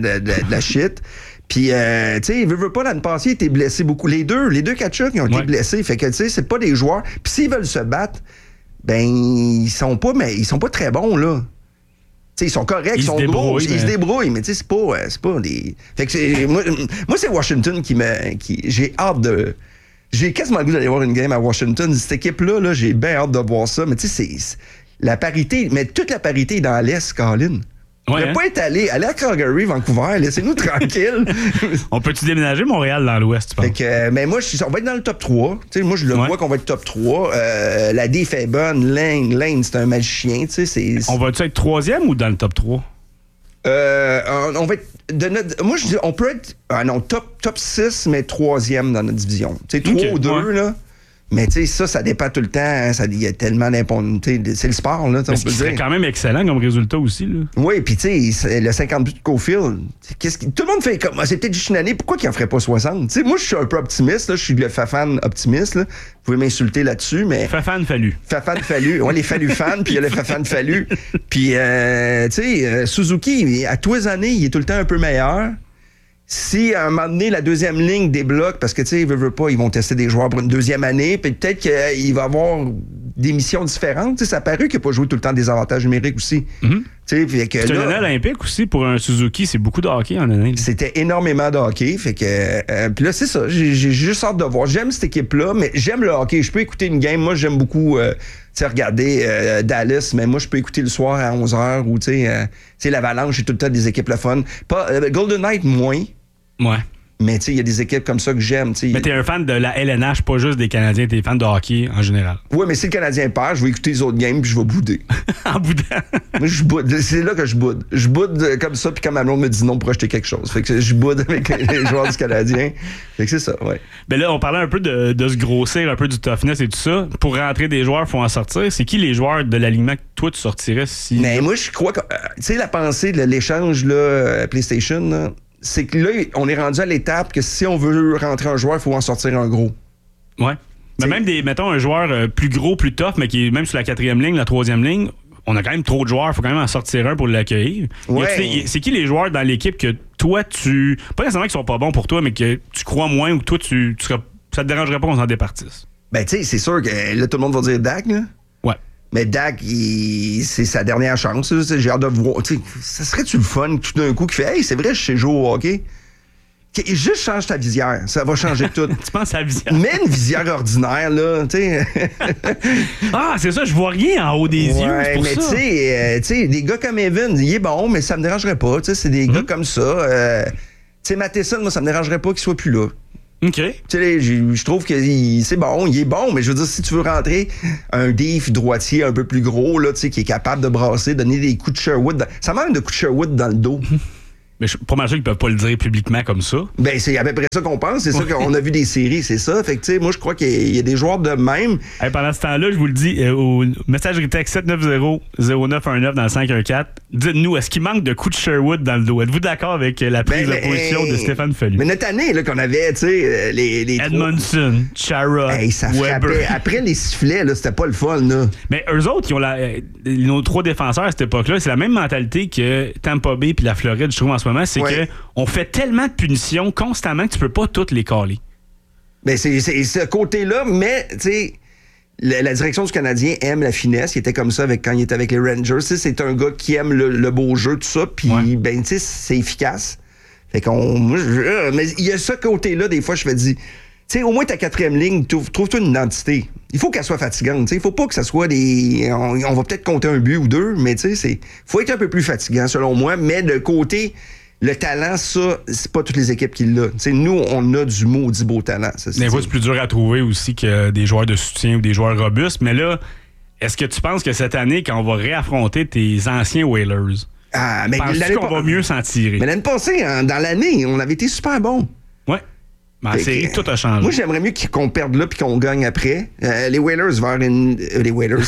de la shit. Puis, tu sais, veut pas, l'année passée, ils étaient blessés beaucoup. Les deux Tkachuk, ils ont été blessés. Fait que, tu sais, c'est pas des joueurs. Puis s'ils veulent se battre, ben, ils sont pas très bons, là. Tu sais, ils sont corrects, ils sont gros, ils se débrouillent, mais tu sais, c'est pas des... Fait que moi, c'est Washington j'ai hâte de... J'ai quasiment le goût d'aller voir une game à Washington. Cette équipe-là, là, j'ai bien hâte de voir ça. Mais tu sais, c'est la parité, mais toute la parité est dans l'Est, Colin. On ne pas être allé à Calgary, Vancouver, laissez-nous tranquille. On peut-tu déménager Montréal dans l'Ouest, tu penses? Fait que, mais moi, on va être dans le top 3. T'sais, moi, je le vois qu'on va être top 3. La déf est bonne. Lane, c'est un magicien. On va-tu être 3e ou dans le top 3? On va être... moi, je dis, on peut être... top 6, mais 3e dans notre division. Tu sais, 3 ou 2, là. Mais tu sais, ça dépend tout le temps. Hein, il y a tellement d'importance. C'est le sport, là. Mais c'est quand même excellent comme résultat aussi, là. Oui, puis tu sais, le 50 buts de Caulfield, tout le monde fait comme... c'est peut-être juste une année, pourquoi qu'il en ferait pas 60? Tu sais, moi, je suis un peu optimiste, là. Je suis le Fafan optimiste, là. Vous pouvez m'insulter là-dessus, mais... Fafan Fallu. Fafan Fallu. Ouais, les Fallu fans, puis il y a le Fafan Fallu. Puis, tu sais, Suzuki, à tous les années, il est tout le temps un peu meilleur. Si, à un moment donné, la deuxième ligne débloque, parce que, tu sais, veut pas, ils vont tester des joueurs pour une deuxième année, puis peut-être qu'il va y avoir des missions différentes. Tu sais, ça a paru qu'il n'a pas joué tout le temps des avantages numériques aussi. Mm-hmm. Tu sais, c'est une année olympique aussi pour un Suzuki, c'est beaucoup de hockey en année. C'était énormément de hockey, fait que... puis là, c'est ça, j'ai juste hâte de voir. J'aime cette équipe-là, mais j'aime le hockey. Je peux écouter une game. Moi, j'aime beaucoup... tu sais, regarder Dallas, mais moi, je peux écouter le soir à 11h, ou, tu sais, l'Avalanche, c'est tout le temps des équipes le fun. Golden Knight, moins. Ouais. Mais tu sais, il y a des équipes comme ça que j'aime. Mais t'es un fan de la LNH, pas juste des Canadiens, t'es fan de hockey en général. Oui, mais si le Canadien perd, je vais écouter les autres games puis je vais bouder. En boudant? Moi, je boude. C'est là que je boude. Je boude comme ça, puis quand ma blonde me dit non pour acheter quelque chose. Fait que je boude avec les joueurs du Canadien. Fait que c'est ça, ouais. Ben là, on parlait un peu de se grossir, un peu du toughness et tout ça. Pour rentrer des joueurs, il faut en sortir. C'est qui les joueurs de l'alignement que toi, tu sortirais si... Mais moi, je crois que... tu sais, la pensée de l'échange là, PlayStation, là, c'est que là, on est rendu à l'étape que si on veut rentrer un joueur, il faut en sortir un gros. Ouais. Mais même mettons, un joueur plus gros, plus tough, mais qui est même sur la 4e ligne, la 3e ligne, on a quand même trop de joueurs, il faut quand même en sortir un pour l'accueillir. Ouais. C'est qui les joueurs dans l'équipe que toi, pas nécessairement qu'ils sont pas bons pour toi, mais que tu crois moins ou que toi, ça te dérangerait pas qu'on s'en départisse? Ben, tu sais, c'est sûr que là, tout le monde va dire Dak, là. Ouais. Mais Dak, c'est sa dernière chance. J'ai hâte de voir. Ça serait-tu le fun tout d'un coup qui fait « Hey, c'est vrai, je sais jouer au hockey? » Juste change ta visière, ça va changer tout. Tu penses à la visière? Mets une visière ordinaire, là, tu sais. Ah, c'est ça, je vois rien en haut des yeux, c'est pour mais ça. tu sais, des gars comme Evan, il est bon, mais ça me dérangerait pas, tu sais, c'est des gars comme ça. Tu sais, Matheson, moi, ça me dérangerait pas qu'il soit plus là. OK. Tu sais, je trouve que c'est bon, il est bon, mais je veux dire, si tu veux rentrer un Dave droitier un peu plus gros, là, tu sais, qui est capable de brasser, donner des coups de Sherwood, ça manque de coups de Sherwood dans le dos. Mais je suis pas mal sûr qu'ils peuvent pas le dire publiquement comme ça. Ben, c'est à peu près ça qu'on pense. C'est ça qu'on a vu des séries, c'est ça. Fait que, tu sais, moi, je crois qu'il y a des joueurs de même. Hey, pendant ce temps-là, je vous le dis, au messagerie texte 790-0919 dans le 514, dites-nous, est-ce qu'il manque de coups de Sherwood dans le dos? Êtes-vous d'accord avec la prise de position de Stéphane Fallu? Mais notre année, là, qu'on avait, tu sais, les Edmondson, Chara, ça Weber. frappait. Après les sifflets, là, c'était pas le fun, là. Mais eux autres, nos 3 défenseurs à cette époque-là, c'est la même mentalité que Tampa Bay puis la Floride, je trouve, en ce moment. C'est que on fait tellement de punitions constamment que tu peux pas toutes les caler. Ben, c'est ce côté-là, mais, tu sais, la direction du Canadien aime la finesse. Il était comme ça quand il était avec les Rangers. C'est un gars qui aime le beau jeu, tout ça. Puis, ben, tu sais, c'est efficace. Fait mais il y a ce côté-là, des fois, je me dis, tu sais, au moins ta 4e ligne, trouve-toi une identité. Il faut qu'elle soit fatigante. Tu sais, il faut pas que ça soit des... On va peut-être compter un but ou 2, mais tu sais, faut être un peu plus fatigant, selon moi. Mais de côté... Le talent, ça, c'est pas toutes les équipes qui l'ont. T'sais, nous, on a du maudit beau talent. Des fois, c'est plus dur à trouver aussi que des joueurs de soutien ou des joueurs robustes. Mais là, est-ce que tu penses que cette année, quand on va réaffronter tes anciens Whalers, penses-tu qu'on va mieux s'en tirer? Mais l'année passée, dans l'année, on avait été super bons. Ouais. Mais en série, tout a changé. Moi, j'aimerais mieux qu'on perde là puis qu'on gagne après. Les Whalers vers les Whalers.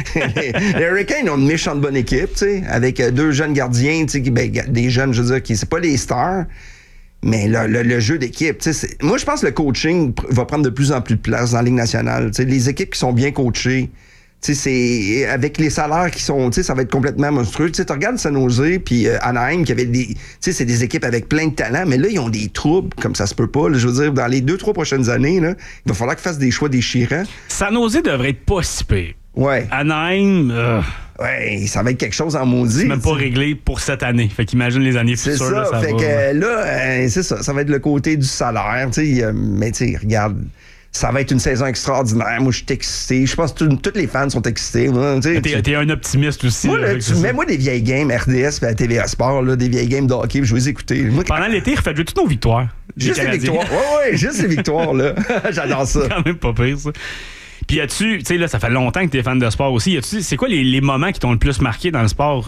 les Hurricanes ont une méchante bonne équipe, tu sais, avec 2 jeunes gardiens, tu sais, des jeunes, je veux dire, qui c'est pas les stars, mais le jeu d'équipe, tu sais, moi, je pense que le coaching va prendre de plus en plus de place dans la Ligue nationale. Tu sais, les équipes qui sont bien coachées, tu sais, c'est avec les salaires qui sont, tu sais, ça va être complètement monstrueux. Tu sais, tu regardes San Jose puis Anaheim qui avait des, tu sais, c'est des équipes avec plein de talent, mais là ils ont des troubles comme ça se peut pas. Là, je veux dire, dans les 2-3 prochaines années, là, il va falloir qu'ils fassent des choix déchirants. San Jose devrait être pas si pire. Ouais. Anaheim, ouais, ça va être quelque chose en maudit. C'est même pas réglé pour cette année. Fait qu'imagine les années futures. C'est ça. Là, ça fait va, que là, c'est ça. Ça va être le côté du salaire, tu sais. Mais tu sais, regarde. Ça va être une saison extraordinaire. Moi, je suis excité. Je pense que tous les fans sont excités. T'es un optimiste aussi. Moi, mets-moi des vieilles games RDS et à TVA Sport, là, des vieilles games de hockey, je vais les écouter. Moi, pendant l'été, refaites jouer toutes nos victoires. Juste les victoires. Ouais, juste les victoires, là. J'adore ça. C'est quand même pas pire, ça. Puis tu sais, là, ça fait longtemps que tu es fan de sport aussi. C'est quoi les moments qui t'ont le plus marqué dans le sport,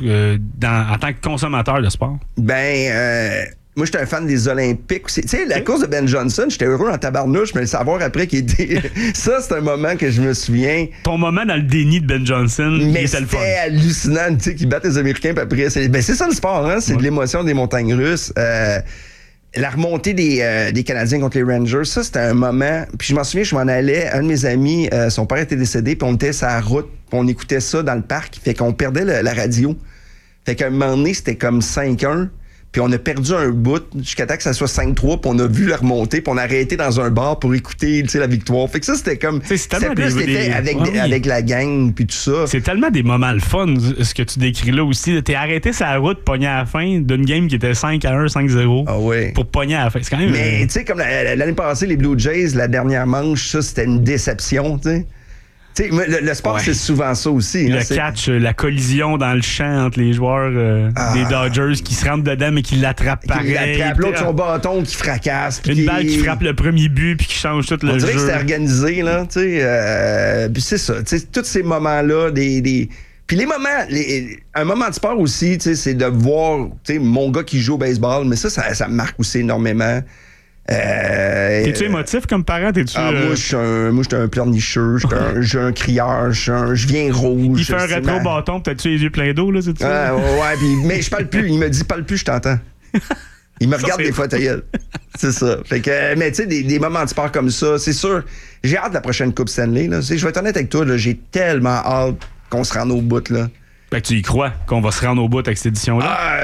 en tant que consommateur de sport? Moi, j'étais un fan des Olympiques aussi. Tu sais, la course de Ben Johnson, j'étais heureux en tabarnouche, mais le savoir après qu'il était... Ça, c'est un moment que je me souviens. Ton moment dans le déni de Ben Johnson, mais c'était hallucinant, tu sais, qu'il batte les Américains, puis après... C'est ça le sport, hein? C'est de l'émotion des montagnes russes. La remontée des Canadiens contre les Rangers, ça, c'était un moment... Puis je m'en souviens, je m'en allais, un de mes amis, son père était décédé, puis on était sur la route, puis on écoutait ça dans le parc, fait qu'on perdait la radio. Fait qu'à un moment donné, c'était comme 5-1. Puis on a perdu un bout jusqu'à temps que ça soit 5-3, puis on a vu la remontée, puis on a arrêté dans un bar pour écouter la victoire. Fait que ça, c'était comme... C'était plus l'effet avec la gang, puis tout ça. C'est tellement des moments le fun, ce que tu décris là aussi. T'es arrêté sur la route, pogné à la fin d'une game qui était 5-1, 5-0. Ah ouais. Pour pogner à la fin. C'est quand même... Mais tu sais, comme l'année passée, les Blue Jays, la dernière manche, ça, c'était une déception, tu sais. Le sport, c'est souvent ça aussi. Le catch, la collision dans le champ entre les joueurs des Dodgers qui se rentrent dedans mais qui l'attrapent pareil. L'autre, son bâton qui fracasse. Une balle qui frappe le premier but puis qui change tout le jeu. On dirait que c'était organisé, là. Puis c'est ça. Tous ces moments-là, Puis les moments, un moment de sport aussi, c'est de voir mon gars qui joue au baseball, mais ça me marque aussi énormément. T'es-tu émotif comme parent? Moi, je suis un pleurnicheux, je suis un crieur, je viens rouge. Il fait un rétro-bâton, peut-être-tu les yeux pleins d'eau, là, c'est ça? Ouais, mais je parle plus. Il me dit, parle plus, je t'entends. Il me regarde des fois, ta gueule. C'est ça. Fait que, mais tu sais, des moments de sport comme ça, c'est sûr. J'ai hâte de la prochaine Coupe Stanley, là. Je vais être honnête avec toi, là, j'ai tellement hâte qu'on se rende au bout, là. Fait que tu y crois qu'on va se rendre au bout avec cette édition-là?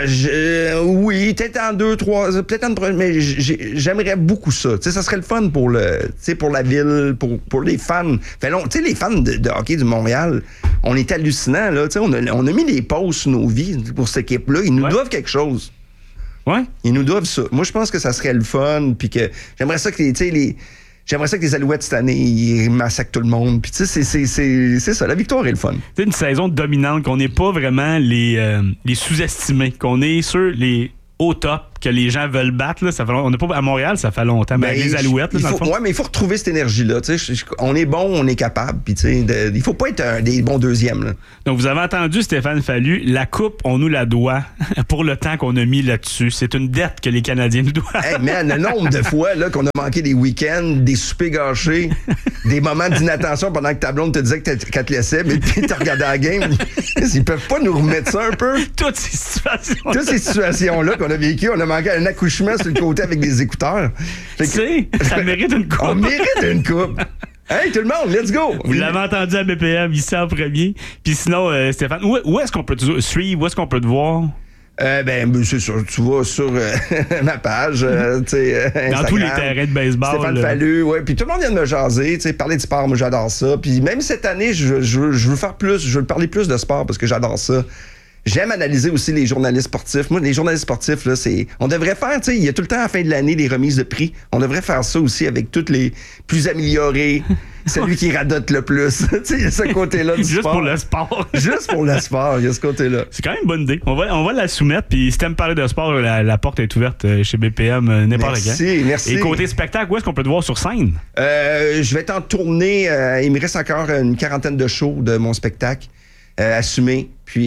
Oui, peut-être en 2-3, peut-être en mais j'aimerais beaucoup ça. T'sais, ça serait le fun pour la ville, pour les fans. Fait long, les fans de hockey du Montréal, on est hallucinants, là. On a mis des pauses sur nos vies pour cette équipe-là. Ils nous doivent quelque chose. Ouais. Ils nous doivent ça. Moi, je pense que ça serait le fun, puis que j'aimerais ça que J'aimerais ça que les Alouettes, cette année, ils massacrent tout le monde. Puis tu sais, c'est ça. La victoire est le fun. C'est une saison dominante, qu'on n'est pas vraiment les sous-estimés, qu'on est sur les au top, que les gens veulent battre. Là, on n'est pas à Montréal, ça fait longtemps. Mais les Alouettes, là, dans le fond. Ouais, mais il faut retrouver cette énergie-là. On est bon, on est capable. Puis il faut pas être des bons deuxièmes. Là. Donc, vous avez entendu Stéphane Fallu. La coupe, on nous la doit pour le temps qu'on a mis là-dessus. C'est une dette que les Canadiens nous doivent. Hey, man, le nombre de fois là, qu'on a manqué des week-ends, des soupers gâchés, des moments d'inattention pendant que ta blonde te disait qu'elle te laissait, mais puis tu regardais la game. Ils peuvent pas nous remettre ça un peu? Toutes ces situations-là qu'on a vécues, on a manqué un accouchement sur le côté avec des écouteurs. Tu sais, ça mérite une coupe. On mérite une coupe. Hey, tout le monde, let's go! Vous l'avez entendu à BPM, ici en premier. Puis sinon, Stéphane, où est-ce qu'on peut te suivre? Où est-ce qu'on peut te voir? C'est sûr, tu vas sur ma page, Instagram. Dans tous les terrains de baseball. Stéphane Fallu, ouais. Puis tout le monde vient de me jaser, parler de sport, moi j'adore ça. Puis même cette année, je veux faire plus, je veux parler plus de sport parce que j'adore ça. J'aime analyser aussi les journalistes sportifs. Moi, les journalistes sportifs, là, on devrait faire, il y a tout le temps à la fin de l'année des remises de prix. On devrait faire ça aussi avec tous les plus améliorés, celui qui radote le plus. Il y a ce côté-là du Juste sport. pour le sport. Juste pour le sport, il y a ce côté-là. C'est quand même une bonne idée. On va la soumettre, puis si t'aimes parler de sport, la porte est ouverte chez BPM n'importe quand. Merci. Et côté spectacle, où est-ce qu'on peut te voir sur scène? Je vais être en tournée. Il me reste encore une quarantaine de shows de mon spectacle. Assumé. Puis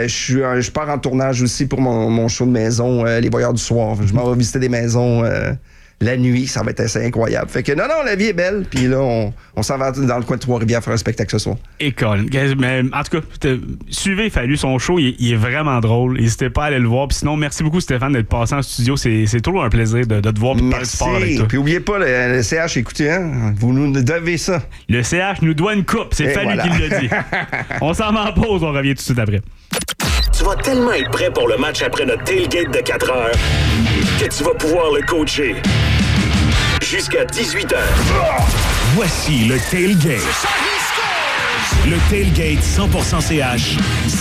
je pars en tournage aussi pour mon show de maison, Les Voyeurs du Soir. Je m'en vais visiter des maisons la nuit. Ça va être assez incroyable. Fait que non, la vie est belle. Puis là, on s'en va dans le coin de Trois-Rivières faire un spectacle ce soir. Et mais en tout cas, suivez Fallu, son show, il est vraiment drôle. N'hésitez pas à aller le voir. Puis sinon, merci beaucoup Stéphane d'être passé en studio. C'est toujours un plaisir de te voir et de parler de sport avec toi. Puis oubliez pas le CH, écoutez, hein, vous nous devez ça. Le CH nous doit une coupe. C'est Fallu qui l'a dit. On s'en va en pause, on revient tout de suite après. Tu vas tellement être prêt pour le match après notre tailgate de 4 heures que tu vas pouvoir le coacher jusqu'à 18h. Voici le tailgate. Le tailgate 100% CH,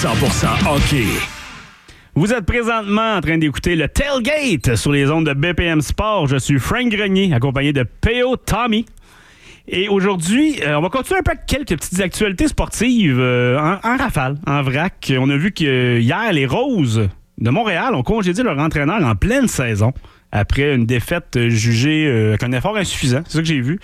100% hockey. Vous êtes présentement en train d'écouter le tailgate sur les ondes de BPM Sport. Je suis Frank Grenier, accompagné de P.O. Tommy. Et aujourd'hui, on va continuer un peu avec quelques petites actualités sportives en rafale, en vrac. On a vu que hier, les Roses de Montréal ont congédié leur entraîneur en pleine saison après une défaite jugée avec un effort insuffisant. C'est ça que j'ai vu.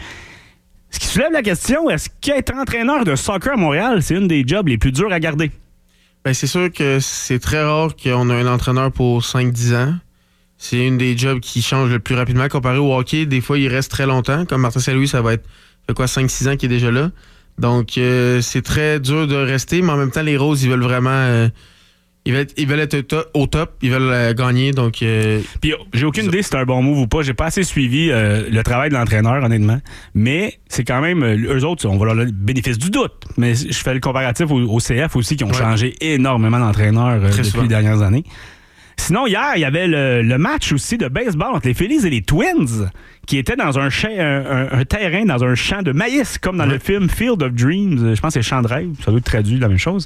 Ce qui soulève la question, est-ce qu'être entraîneur de soccer à Montréal, c'est une des jobs les plus durs à garder? Ben, c'est sûr que c'est très rare qu'on ait un entraîneur pour 5-10 ans. C'est une des jobs qui change le plus rapidement comparé au hockey. Des fois, il reste très longtemps. Comme Martin Saint-Louis, ça va être 5-6 ans qu'il est déjà là. Donc, c'est très dur de rester, mais en même temps, les Roses, ils veulent vraiment... Ils veulent être au top, ils veulent gagner, donc... Puis j'ai aucune idée si c'est un bon move ou pas. J'ai pas assez suivi le travail de l'entraîneur, honnêtement. Mais c'est quand même... eux autres, on va leur donner le bénéfice du doute. Mais je fais le comparatif au CF aussi, qui ont changé énormement d'entraîneur depuis les dernières années. Sinon, hier, il y avait le match aussi de baseball entre les Phillies et les Twins, qui était dans un terrain, dans un champ de maïs, comme dans le film Field of Dreams. Je pense que c'est Champ de rêve. Ça doit être traduit la même chose.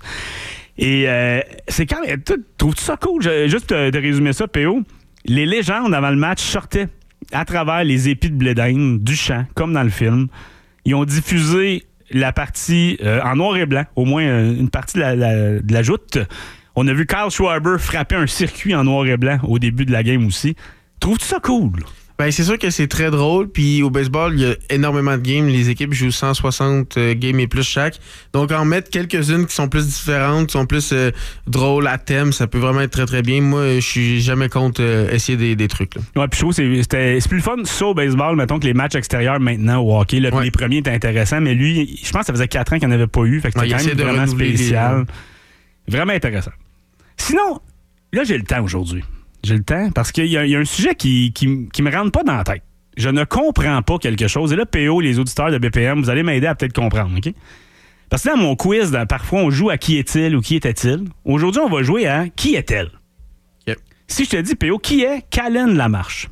Et c'est quand même... Trouves-tu ça cool? Juste de résumer ça, P.O., les légendes avant le match sortaient à travers les épis de blé d'Inde du champ, comme dans le film. Ils ont diffusé la partie en noir et blanc, au moins une partie de la joute. On a vu Kyle Schwarber frapper un circuit en noir et blanc au début de la game aussi. Trouves-tu ça cool? Ben, c'est sûr que c'est très drôle. Puis au baseball, il y a énormément de games. Les équipes jouent 160 games et plus chaque. Donc, en mettre quelques-unes qui sont plus différentes, qui sont plus drôles à thème, ça peut vraiment être très, très bien. Moi, je suis jamais contre essayer des trucs. Là. Ouais, puis je trouve que c'est plus le fun, ça, au baseball, mettons, que les matchs extérieurs maintenant au hockey. Là, les premiers étaient intéressants, mais lui, je pense que ça faisait 4 ans qu'il n'en avait pas eu. Fait que c'était quand même vraiment spécial. Vraiment intéressant. Sinon, là, j'ai le temps aujourd'hui. J'ai le temps parce qu'il y a un sujet qui me rentre pas dans la tête. Je ne comprends pas quelque chose. Et là, PO, les auditeurs de BPM, vous allez m'aider à peut-être comprendre, OK? Parce que dans mon quiz, parfois, on joue à qui est-il ou qui était-il. Aujourd'hui, on va jouer à qui est-elle. Yep. Si je te dis, PO, qui est Kallen Lamarche?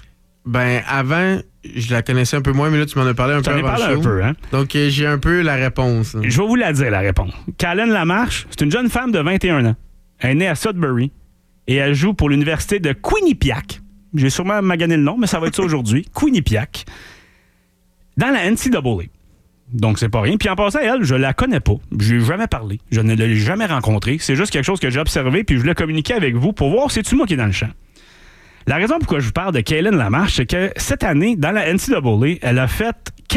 Ben, avant, je la connaissais un peu moins, mais là, tu m'en as parlé un peu avant le show. Un peu, hein? Donc, j'ai un peu la réponse. Je vais vous la dire, la réponse. Kallen Lamarche, c'est une jeune femme de 21 ans. Elle est née à Sudbury. et elle joue pour l'université de Quinnipiac. J'ai sûrement magané le nom, mais ça va être ça aujourd'hui. Quinnipiac. Dans la NCAA. Donc, c'est pas rien. Puis en passant, elle, je la connais pas. Je lui ai jamais parlé. Je ne l'ai jamais rencontrée. C'est juste quelque chose que j'ai observé, puis je voulais communiquer avec vous pour voir si c'est moi qui est dans le champ. La raison pourquoi je vous parle de Kaylin Lamarche, c'est que cette année, dans la NCAA, elle a fait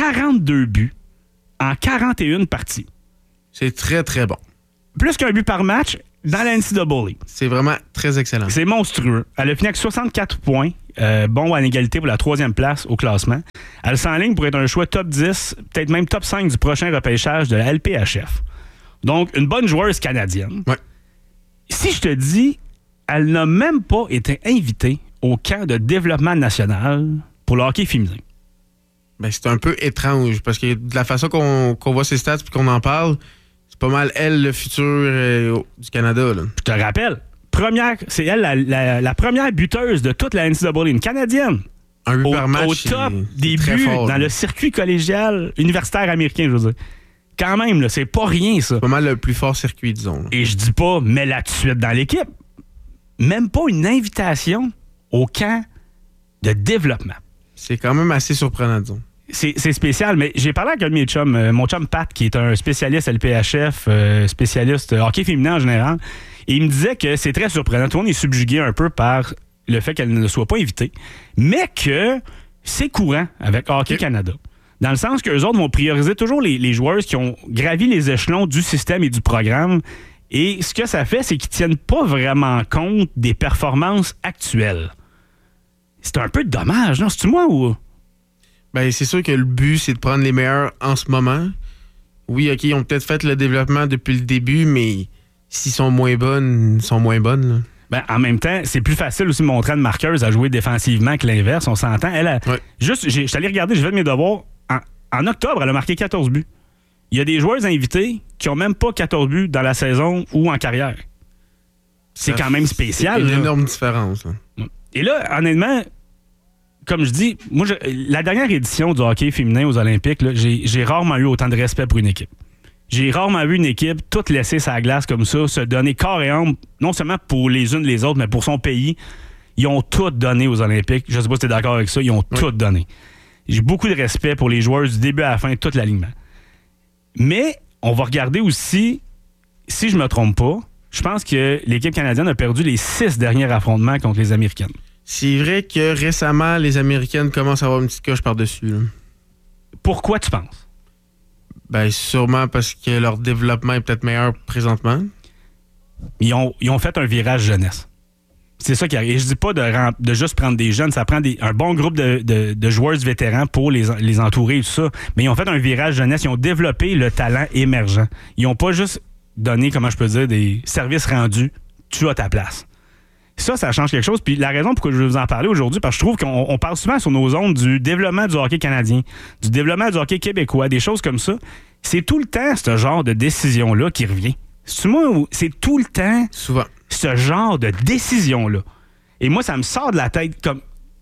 42 buts en 41 parties. C'est très, très bon. Plus qu'un but par match dans la NCAA. C'est vraiment très excellent. C'est monstrueux. Elle a fini avec 64 points, bon en égalité pour la 3e place au classement. Elle s'enligne pour être un choix top 10, peut-être même top 5 du prochain repêchage de la LPHF. Donc, une bonne joueuse canadienne. Ouais. Si je te dis, elle n'a même pas été invitée au camp de développement national pour le hockey féminin. Ben, c'est un peu étrange, parce que de la façon qu'on voit ses stats et qu'on en parle, c'est pas mal elle, le futur du Canada. Là. Je te rappelle, c'est elle la première buteuse de toute la NCAA, une Canadienne. Un but par match, au top c'est des très buts fort, dans là. le circuit collégial universitaire américain, je veux dire. Quand même, là, c'est pas rien, ça. C'est pas mal le plus fort circuit, disons. Là. Et je dis pas, mets-la tout de suite dans l'équipe. Même pas une invitation au camp de développement. C'est quand même assez surprenant, disons. C'est spécial, mais j'ai parlé avec un de mes chums, mon chum Pat, qui est un spécialiste LPHF, spécialiste hockey féminin en général, et il me disait que c'est très surprenant. Tout le monde est subjugué un peu par le fait qu'elle ne soit pas invitée, mais que c'est courant avec Hockey Canada. Dans le sens qu'eux autres vont prioriser toujours les joueuses qui ont gravi les échelons du système et du programme. Et ce que ça fait, c'est qu'ils ne tiennent pas vraiment compte des performances actuelles. C'est un peu dommage, non? C'est-tu moi ou... Ben, c'est sûr que le but, c'est de prendre les meilleurs en ce moment. Oui, OK, ils ont peut-être fait le développement depuis le début, mais s'ils sont moins bonnes, ils sont moins bonnes. Là. Ben, en même temps, c'est plus facile aussi de montrer à une marqueuse à jouer défensivement que l'inverse. On s'entend. Elle a, juste, je suis allé regarder, j'ai fait mes devoirs. En octobre, elle a marqué 14 buts. Il y a des joueurs invités qui n'ont même pas 14 buts dans la saison ou en carrière. C'est quand même spécial. C'est une énorme différence. Là. Et là, honnêtement, comme je dis, moi, la dernière édition du hockey féminin aux Olympiques, là, j'ai rarement eu autant de respect pour une équipe. J'ai rarement vu une équipe toute laisser sa glace comme ça, se donner corps et âme, non seulement pour les unes les autres, mais pour son pays. Ils ont tout donné aux Olympiques. Je ne sais pas si tu es d'accord avec ça. Ils ont tout donné. J'ai beaucoup de respect pour les joueurs du début à la fin, tout l'alignement. Mais on va regarder aussi, si je me trompe pas, je pense que l'équipe canadienne a perdu les 6 derniers affrontements contre les Américaines. C'est vrai que récemment, les Américaines commencent à avoir une petite coche par-dessus. Là. Pourquoi tu penses? Ben, sûrement parce que leur développement est peut-être meilleur présentement. Ils ont fait un virage jeunesse. C'est ça qui arrive. Et je dis pas de juste prendre des jeunes, ça prend un bon groupe de joueurs vétérans pour les entourer et tout ça. Mais ils ont fait un virage jeunesse. Ils ont développé le talent émergent. Ils n'ont pas juste donné, comment je peux dire, des services rendus. Tu as ta place. Ça change quelque chose. Puis la raison pourquoi je veux vous en parler aujourd'hui, parce que je trouve qu'on parle souvent sur nos ondes du développement du hockey canadien, du développement du hockey québécois, des choses comme ça. C'est tout le temps ce genre de décision-là qui revient. C'est tout le temps souvent ce genre de décision-là. Et moi, ça me sort de la tête comme...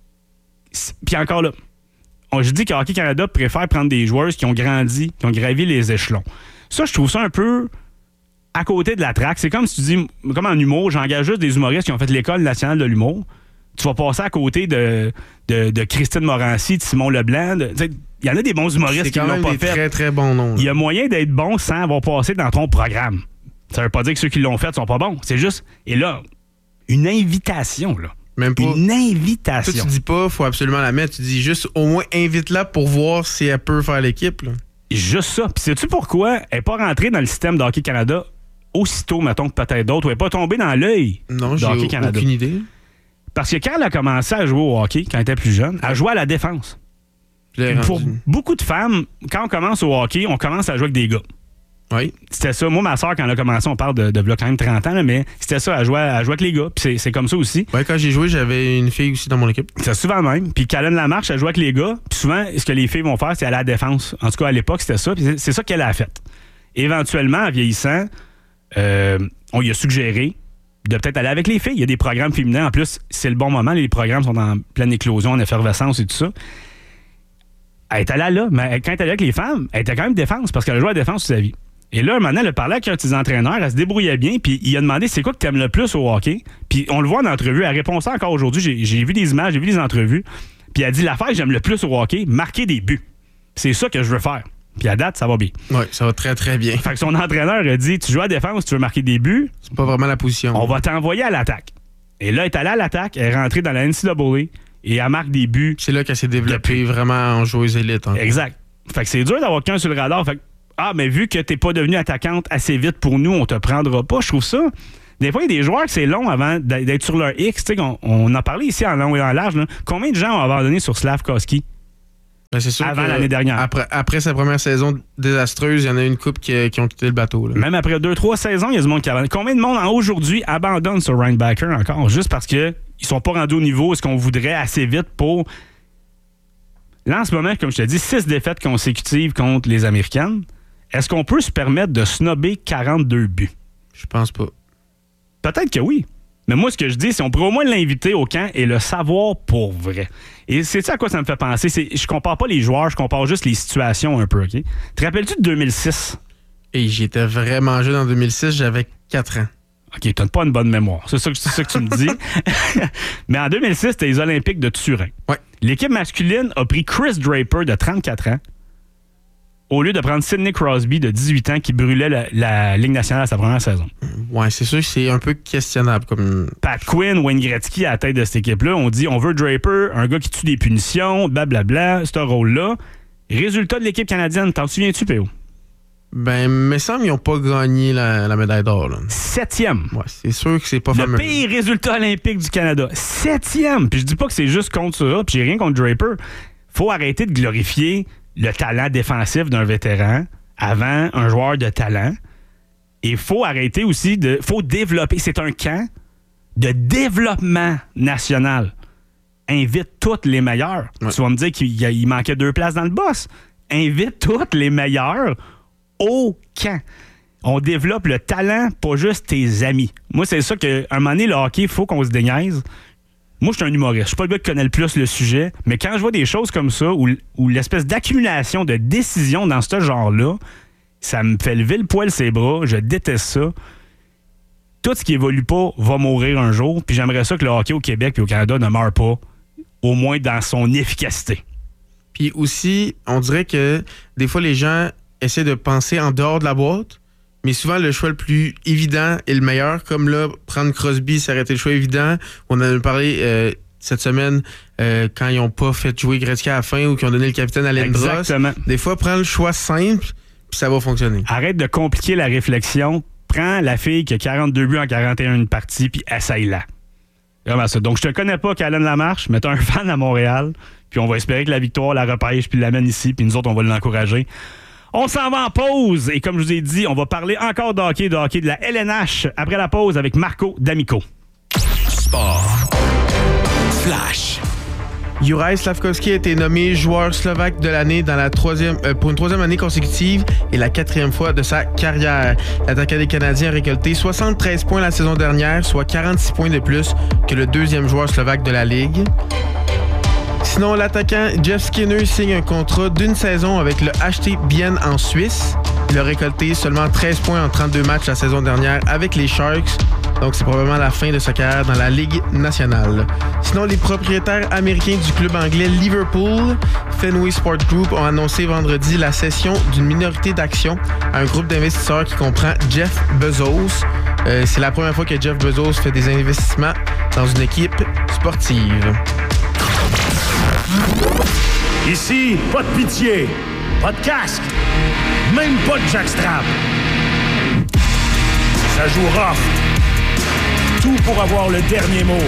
Puis encore là, je dis que Hockey Canada préfère prendre des joueurs qui ont grandi, qui ont gravi les échelons. Ça, je trouve ça un peu à côté de la traque. C'est comme si tu dis, comme en humour, j'engage juste des humoristes qui ont fait l'École nationale de l'humour. Tu vas passer à côté de Christine Morancy, de Simon Leblanc. Il y en a des bons humoristes qui ne l'ont pas fait. C'est quand même des très, très bons noms. Il y a moyen d'être bon sans avoir passé dans ton programme. Ça veut pas dire que ceux qui l'ont fait sont pas bons. C'est juste... Et là, une invitation, là. Même pas. Une invitation. Toi, tu dis pas, faut absolument la mettre. Tu dis juste, au moins, invite-la pour voir si elle peut faire l'équipe. Là. Juste ça. Puis sais-tu pourquoi elle n'est pas rentrée dans le système de Hockey Canada aussitôt, mettons, que peut-être d'autres, ou elle n'est pas tombée dans l'œil de Hockey Canada? Aucune idée. Parce que quand elle a commencé à jouer au hockey, quand elle était plus jeune, elle jouait à la défense. Pour beaucoup de femmes, quand on commence au hockey, on commence à jouer avec des gars. Oui. C'était ça. Moi, ma soeur, quand elle a commencé, on parle de quand même 30 ans, là, mais c'était ça, elle jouait avec les gars. Puis c'est comme ça aussi. Ouais, quand j'ai joué, j'avais une fille aussi dans mon équipe. C'est souvent le même. Puis Kaylin Lamarche, elle jouait avec les gars. Puis souvent, ce que les filles vont faire, c'est aller à la défense. En tout cas, à l'époque, c'était ça. Puis c'est ça qu'elle a fait. Éventuellement, en vieillissant, on lui a suggéré de peut-être aller avec les filles. Il y a des programmes féminins. En plus, c'est le bon moment. Les programmes sont en pleine éclosion, en effervescence et tout ça. Elle est allée là. Mais quand elle est allée avec les femmes, elle était quand même défense parce qu'elle a joué à la défense toute sa vie. Et là, maintenant, elle parlait avec un de ses entraîneurs, elle se débrouillait bien, puis il a demandé c'est quoi que tu aimes le plus au hockey. Puis on le voit en entrevue, elle répond ça encore aujourd'hui. J'ai vu des images, j'ai vu des entrevues. Puis elle dit l'affaire que j'aime le plus au hockey, marquer des buts. C'est ça que je veux faire. Puis à date, ça va bien. Oui, ça va très, très bien. Fait que son entraîneur a dit tu joues à la défense, tu veux marquer des buts. C'est pas vraiment la position. On va t'envoyer à l'attaque. Et là, elle est allée à l'attaque, elle est rentrée dans la NCAA et elle marque des buts. C'est là qu'elle s'est développée vraiment en joueuse élite. Hein. Exact. Fait que c'est dur d'avoir quelqu'un sur le radar. Fait que, mais vu que t'es pas devenu attaquante assez vite pour nous, on te prendra pas. Je trouve ça. Des fois, il y a des joueurs que c'est long avant d'être sur leur X. On a parlé ici en long et en large. Là. Combien de gens ont abandonné sur Slavkovski? Ben, c'est sûr avant l'année dernière. Après sa première saison désastreuse, il y en a une couple qui ont quitté le bateau. Là. Même après 2-3 saisons, il y a du monde qui abandonne. Combien de monde aujourd'hui abandonne sur Reinbacker encore? Juste parce qu'ils sont pas rendus au niveau ce qu'on voudrait assez vite pour... Là, en ce moment, comme je te dis, 6 défaites consécutives contre les Américaines. Est-ce qu'on peut se permettre de snobber 42 buts? Je pense pas. Peut-être que oui. Mais moi, ce que je dis, c'est qu'on pourrait au moins l'inviter au camp et le savoir pour vrai. Et c'est ça à quoi ça me fait penser. Je compare pas les joueurs, je compare juste les situations un peu, OK? Te rappelles-tu de 2006? Et j'étais vraiment jeune en 2006, j'avais 4 ans. OK, t'as pas une bonne mémoire. C'est ça que tu me dis. Mais en 2006, c'était les Olympiques de Turin. Ouais. L'équipe masculine a pris Chris Draper de 34 ans au lieu de prendre Sidney Crosby de 18 ans qui brûlait la Ligue nationale à sa première saison. Ouais, c'est sûr que c'est un peu questionnable. Comme Pat Quinn, Wayne Gretzky à la tête de cette équipe-là, on dit on veut Draper, un gars qui tue des punitions, blablabla, ce rôle-là. Résultat de l'équipe canadienne, t'en souviens-tu, P.O.? Ben, il me semble qu'ils n'ont pas gagné la médaille d'or. Là. 7e. Ouais, c'est sûr que c'est pas fameux. Le pire résultat olympique du Canada. 7e. Puis je dis pas que c'est juste contre ça, puis j'ai rien contre Draper. Faut arrêter de glorifier le talent défensif d'un vétéran avant un joueur de talent. Et il faut arrêter aussi faut développer. C'est un camp de développement national. Invite tous les meilleurs. Ouais. Tu vas me dire qu'il manquait 2 places dans le boss. Invite tous les meilleurs au camp. On développe le talent, pas juste tes amis. Moi, c'est ça qu'à un moment donné, le hockey, il faut qu'on se déniaise. Moi, je suis un humoriste. Je suis pas le gars qui connaît le plus le sujet, mais quand je vois des choses comme ça, où l'espèce d'accumulation de décisions dans ce genre-là, ça me fait lever le poil ses bras. Je déteste ça. Tout ce qui évolue pas va mourir un jour, puis j'aimerais ça que le hockey au Québec et au Canada ne meure pas, au moins dans son efficacité. Puis aussi, on dirait que des fois, les gens essaient de penser en dehors de la boîte, mais souvent, le choix le plus évident est le meilleur. Comme là, prendre Crosby, ça aurait été le choix évident. On en a parlé cette semaine quand ils n'ont pas fait jouer Gretzky à la fin ou qu'ils ont donné le capitaine à Lindros. Exactement. Des fois, prends le choix simple, puis ça va fonctionner. Arrête de compliquer la réflexion. Prends la fille qui a 42 buts en 41 parties, puis essaye-la. Vraiment ça. Donc, je te connais pas, Callan Lamarche, mais t'es un fan à Montréal, puis on va espérer que la victoire la repêche, puis l'amène ici, puis nous autres, on va l'encourager. On s'en va en pause et comme je vous ai dit, on va parler encore de hockey de la LNH après la pause avec Marco D'Amico. Sport. Flash. Juraj Slavkovski a été nommé joueur slovaque de l'année pour une 3e année consécutive et la 4e fois de sa carrière. L'attaquant des Canadiens a récolté 73 points la saison dernière, soit 46 points de plus que le 2e joueur slovaque de la Ligue. Sinon, l'attaquant Jeff Skinner signe un contrat d'une saison avec le HT Bienne en Suisse. Il a récolté seulement 13 points en 32 matchs la saison dernière avec les Sharks. Donc, c'est probablement la fin de sa carrière dans la Ligue nationale. Sinon, les propriétaires américains du club anglais Liverpool, Fenway Sport Group, ont annoncé vendredi la cession d'une minorité d'actions à un groupe d'investisseurs qui comprend Jeff Bezos. C'est la première fois que Jeff Bezos fait des investissements dans une équipe sportive. Ici, pas de pitié, pas de casque, même pas de jackstrap. Ça joue rough. Tout pour avoir le dernier mot.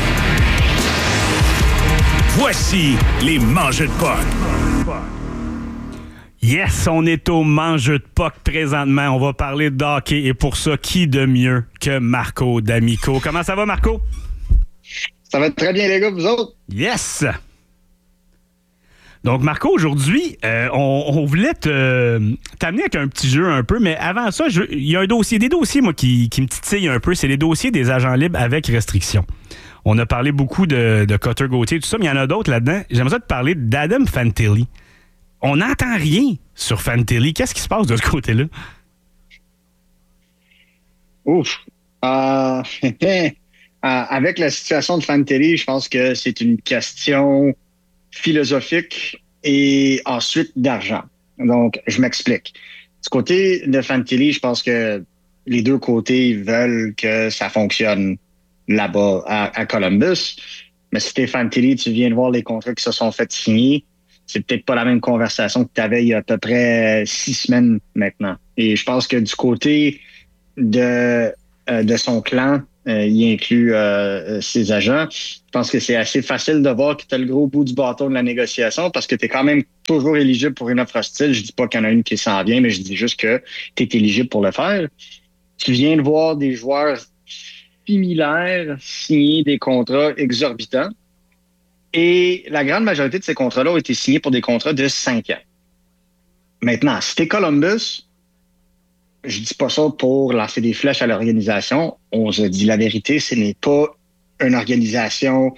Voici les mangeux de puck. Yes, on est au mangeux de puck présentement. On va parler de hockey et pour ça, qui de mieux que Marco D'Amico? Comment ça va, Marco? Ça va très bien, les gars, vous autres? Yes! Donc, Marco, aujourd'hui, on voulait t'amener avec un petit jeu un peu, mais avant ça, il y a des dossiers, moi, qui me titillent un peu. C'est les dossiers des agents libres avec restriction. On a parlé beaucoup de Cutter Gauthier, tout ça, mais il y en a d'autres là-dedans. J'aimerais ça te parler d'Adam Fantilli. On n'entend rien sur Fantilli. Qu'est-ce qui se passe de ce côté-là? Ouf. Avec la situation de Fantilli, je pense que c'est une question philosophique et ensuite d'argent. Donc, je m'explique. Du côté de Fantilli, je pense que les deux côtés veulent que ça fonctionne là-bas à Columbus. Mais si t'es Fantilli, tu viens de voir les contrats qui se sont fait signer. C'est peut-être pas la même conversation que tu avais il y a à peu près 6 semaines maintenant. Et je pense que du côté de son clan, il inclut ses agents. Je pense que c'est assez facile de voir que tu as le gros bout du bâton de la négociation parce que tu es quand même toujours éligible pour une offre hostile. Je dis pas qu'il y en a une qui s'en vient, mais je dis juste que tu es éligible pour le faire. Tu viens de voir des joueurs similaires signer des contrats exorbitants. Et la grande majorité de ces contrats-là ont été signés pour des contrats de 5 ans. Maintenant, si t'es Columbus, je dis pas ça pour lancer des flèches à l'organisation. On se dit la vérité, ce n'est pas une organisation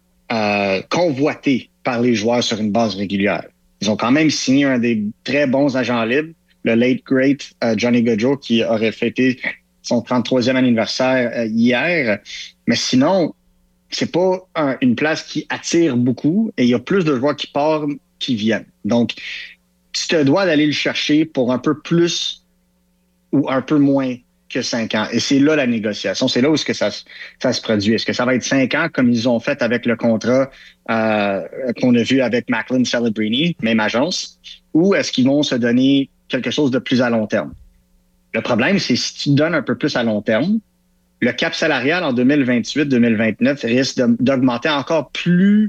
convoitée par les joueurs sur une base régulière. Ils ont quand même signé un des très bons agents libres, le late great Johnny Gaudreau, qui aurait fêté son 33e anniversaire hier. Mais sinon, c'est pas une place qui attire beaucoup et il y a plus de joueurs qui partent qui viennent. Donc, tu te dois d'aller le chercher pour un peu plus ou un peu moins que 5 ans. Et c'est là la négociation. C'est là où est-ce que ça se produit. Est-ce que ça va être 5 ans comme ils ont fait avec le contrat qu'on a vu avec Macklin Celebrini, même agence, ou est-ce qu'ils vont se donner quelque chose de plus à long terme? Le problème, c'est si tu te donnes un peu plus à long terme, le cap salarial en 2028-2029 risque d'augmenter encore plus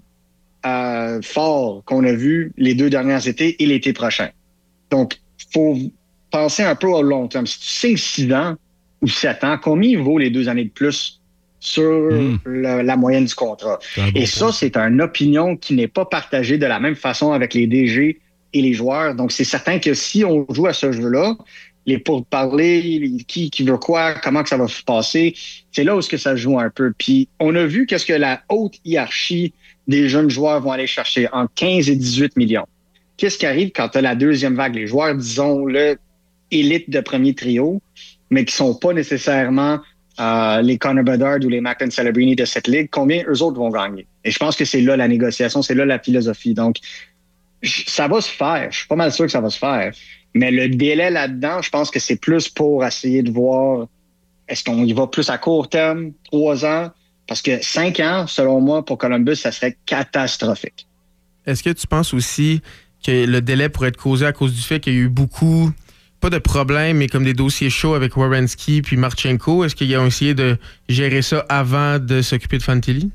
fort qu'on a vu les 2 derniers étés et l'été prochain. Donc, il faut penser un peu au long terme. Si tu sais 6 ans ou 7 ans, combien vaut les 2 années de plus sur la moyenne du contrat? Et ça, c'est une opinion qui n'est pas partagée de la même façon avec les DG et les joueurs. Donc, c'est certain que si on joue à ce jeu-là, les pourparlers, qui veut quoi, comment que ça va se passer, c'est là où est-ce que ça joue un peu. Puis, on a vu qu'est-ce que la haute hiérarchie des jeunes joueurs vont aller chercher entre 15 et 18 millions. Qu'est-ce qui arrive quand tu as la deuxième vague? Les joueurs, disons-le, élite de premier trio, mais qui sont pas nécessairement les Connor Bedard ou les Macklin Celebrini de cette ligue, combien eux autres vont gagner? Et je pense que c'est là la négociation, c'est là la philosophie. Donc, ça va se faire. Je suis pas mal sûr que ça va se faire. Mais le délai là-dedans, je pense que c'est plus pour essayer de voir est-ce qu'on y va plus à court terme, 3 ans? Parce que 5 ans, selon moi, pour Columbus, ça serait catastrophique. Est-ce que tu penses aussi que le délai pourrait être causé à cause du fait qu'il y a eu beaucoup, pas de problèmes, mais comme des dossiers chauds avec Werenski puis Marchenko? Est-ce qu'ils ont essayé de gérer ça avant de s'occuper de Fantilli?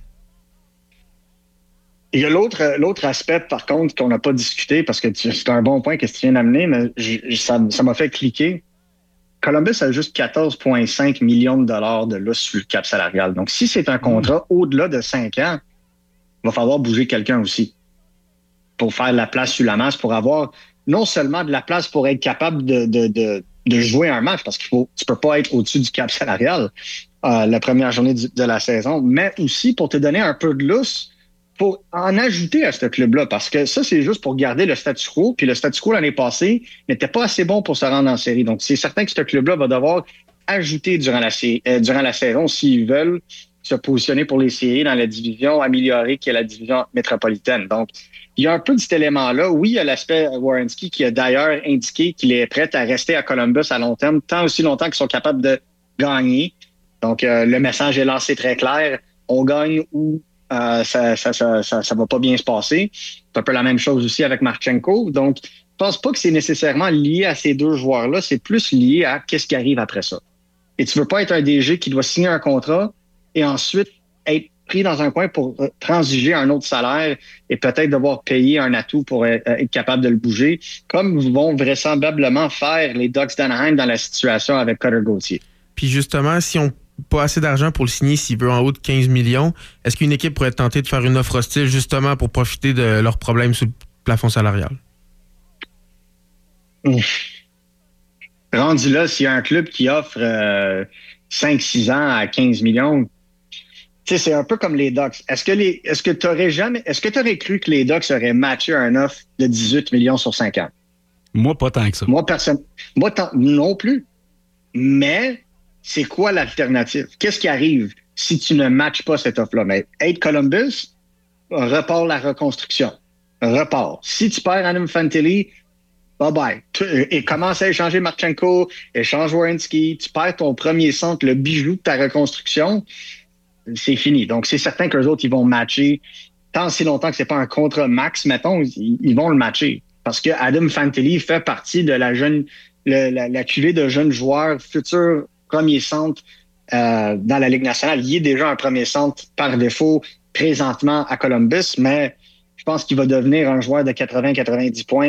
Il y a l'autre aspect, par contre, qu'on n'a pas discuté, parce que c'est un bon point que tu viens d'amener, mais ça m'a fait cliquer. Columbus a juste 14,5 millions de dollars de lousse sur le cap salarial. Donc, si c'est un contrat au-delà de 5 ans, il va falloir bouger quelqu'un aussi pour faire de la place sur la masse, pour avoir non seulement de la place pour être capable de jouer un match, parce tu peux pas être au-dessus du cap salarial la première journée de la saison, mais aussi pour te donner un peu de lousse pour en ajouter à ce club-là, parce que ça, c'est juste pour garder le statu quo, puis le statu quo l'année passée n'était pas assez bon pour se rendre en série. Donc, c'est certain que ce club-là va devoir ajouter durant la saison s'ils veulent se positionner pour les séries dans la division améliorée qui est la division métropolitaine. Donc, il y a un peu de cet élément-là. Oui, il y a l'aspect Werenski qui a d'ailleurs indiqué qu'il est prêt à rester à Columbus à long terme, tant aussi longtemps qu'ils sont capables de gagner. Donc, le message est lancé très clair. On gagne ou ça va pas bien se passer. C'est un peu la même chose aussi avec Marchenko. Donc, je pense pas que c'est nécessairement lié à ces deux joueurs-là. C'est plus lié à qu'est-ce qui arrive après ça. Et tu veux pas être un DG qui doit signer un contrat et ensuite être pris dans un coin pour transiger un autre salaire et peut-être devoir payer un atout pour être capable de le bouger, comme vont vraisemblablement faire les Ducks d'Anaheim dans la situation avec Cutter Gauthier. Puis justement, si on pas assez d'argent pour le signer s'il veut en haut de 15 millions, est-ce qu'une équipe pourrait tenter de faire une offre hostile justement pour profiter de leurs problèmes sous le plafond salarial? Rendu là, s'il y a un club qui offre 5-6 ans à 15 millions, tu sais, c'est un peu comme les Ducks. Est-ce que tu aurais cru que les Ducks auraient matché un offre de 18 millions sur 5 ans? Moi, pas tant que ça. Moi, non plus. Mais c'est quoi l'alternative? Qu'est-ce qui arrive si tu ne matches pas cette offre-là? Mais être Columbus, repart la reconstruction. Repart. Si tu perds Adam Fantilli, bye-bye. Et commence à échanger Marchenko, échange Werenski, tu perds ton premier centre, le bijou de ta reconstruction, c'est fini. Donc, c'est certain qu'eux autres, ils vont matcher. Tant si longtemps que c'est pas un contrat max, mettons, ils vont le matcher. Parce que Adam Fantilli fait partie de la cuvée de jeunes joueurs, futurs premiers centres dans la Ligue nationale. Il est déjà un premier centre par défaut présentement à Columbus, mais je pense qu'il va devenir un joueur de 80-90 points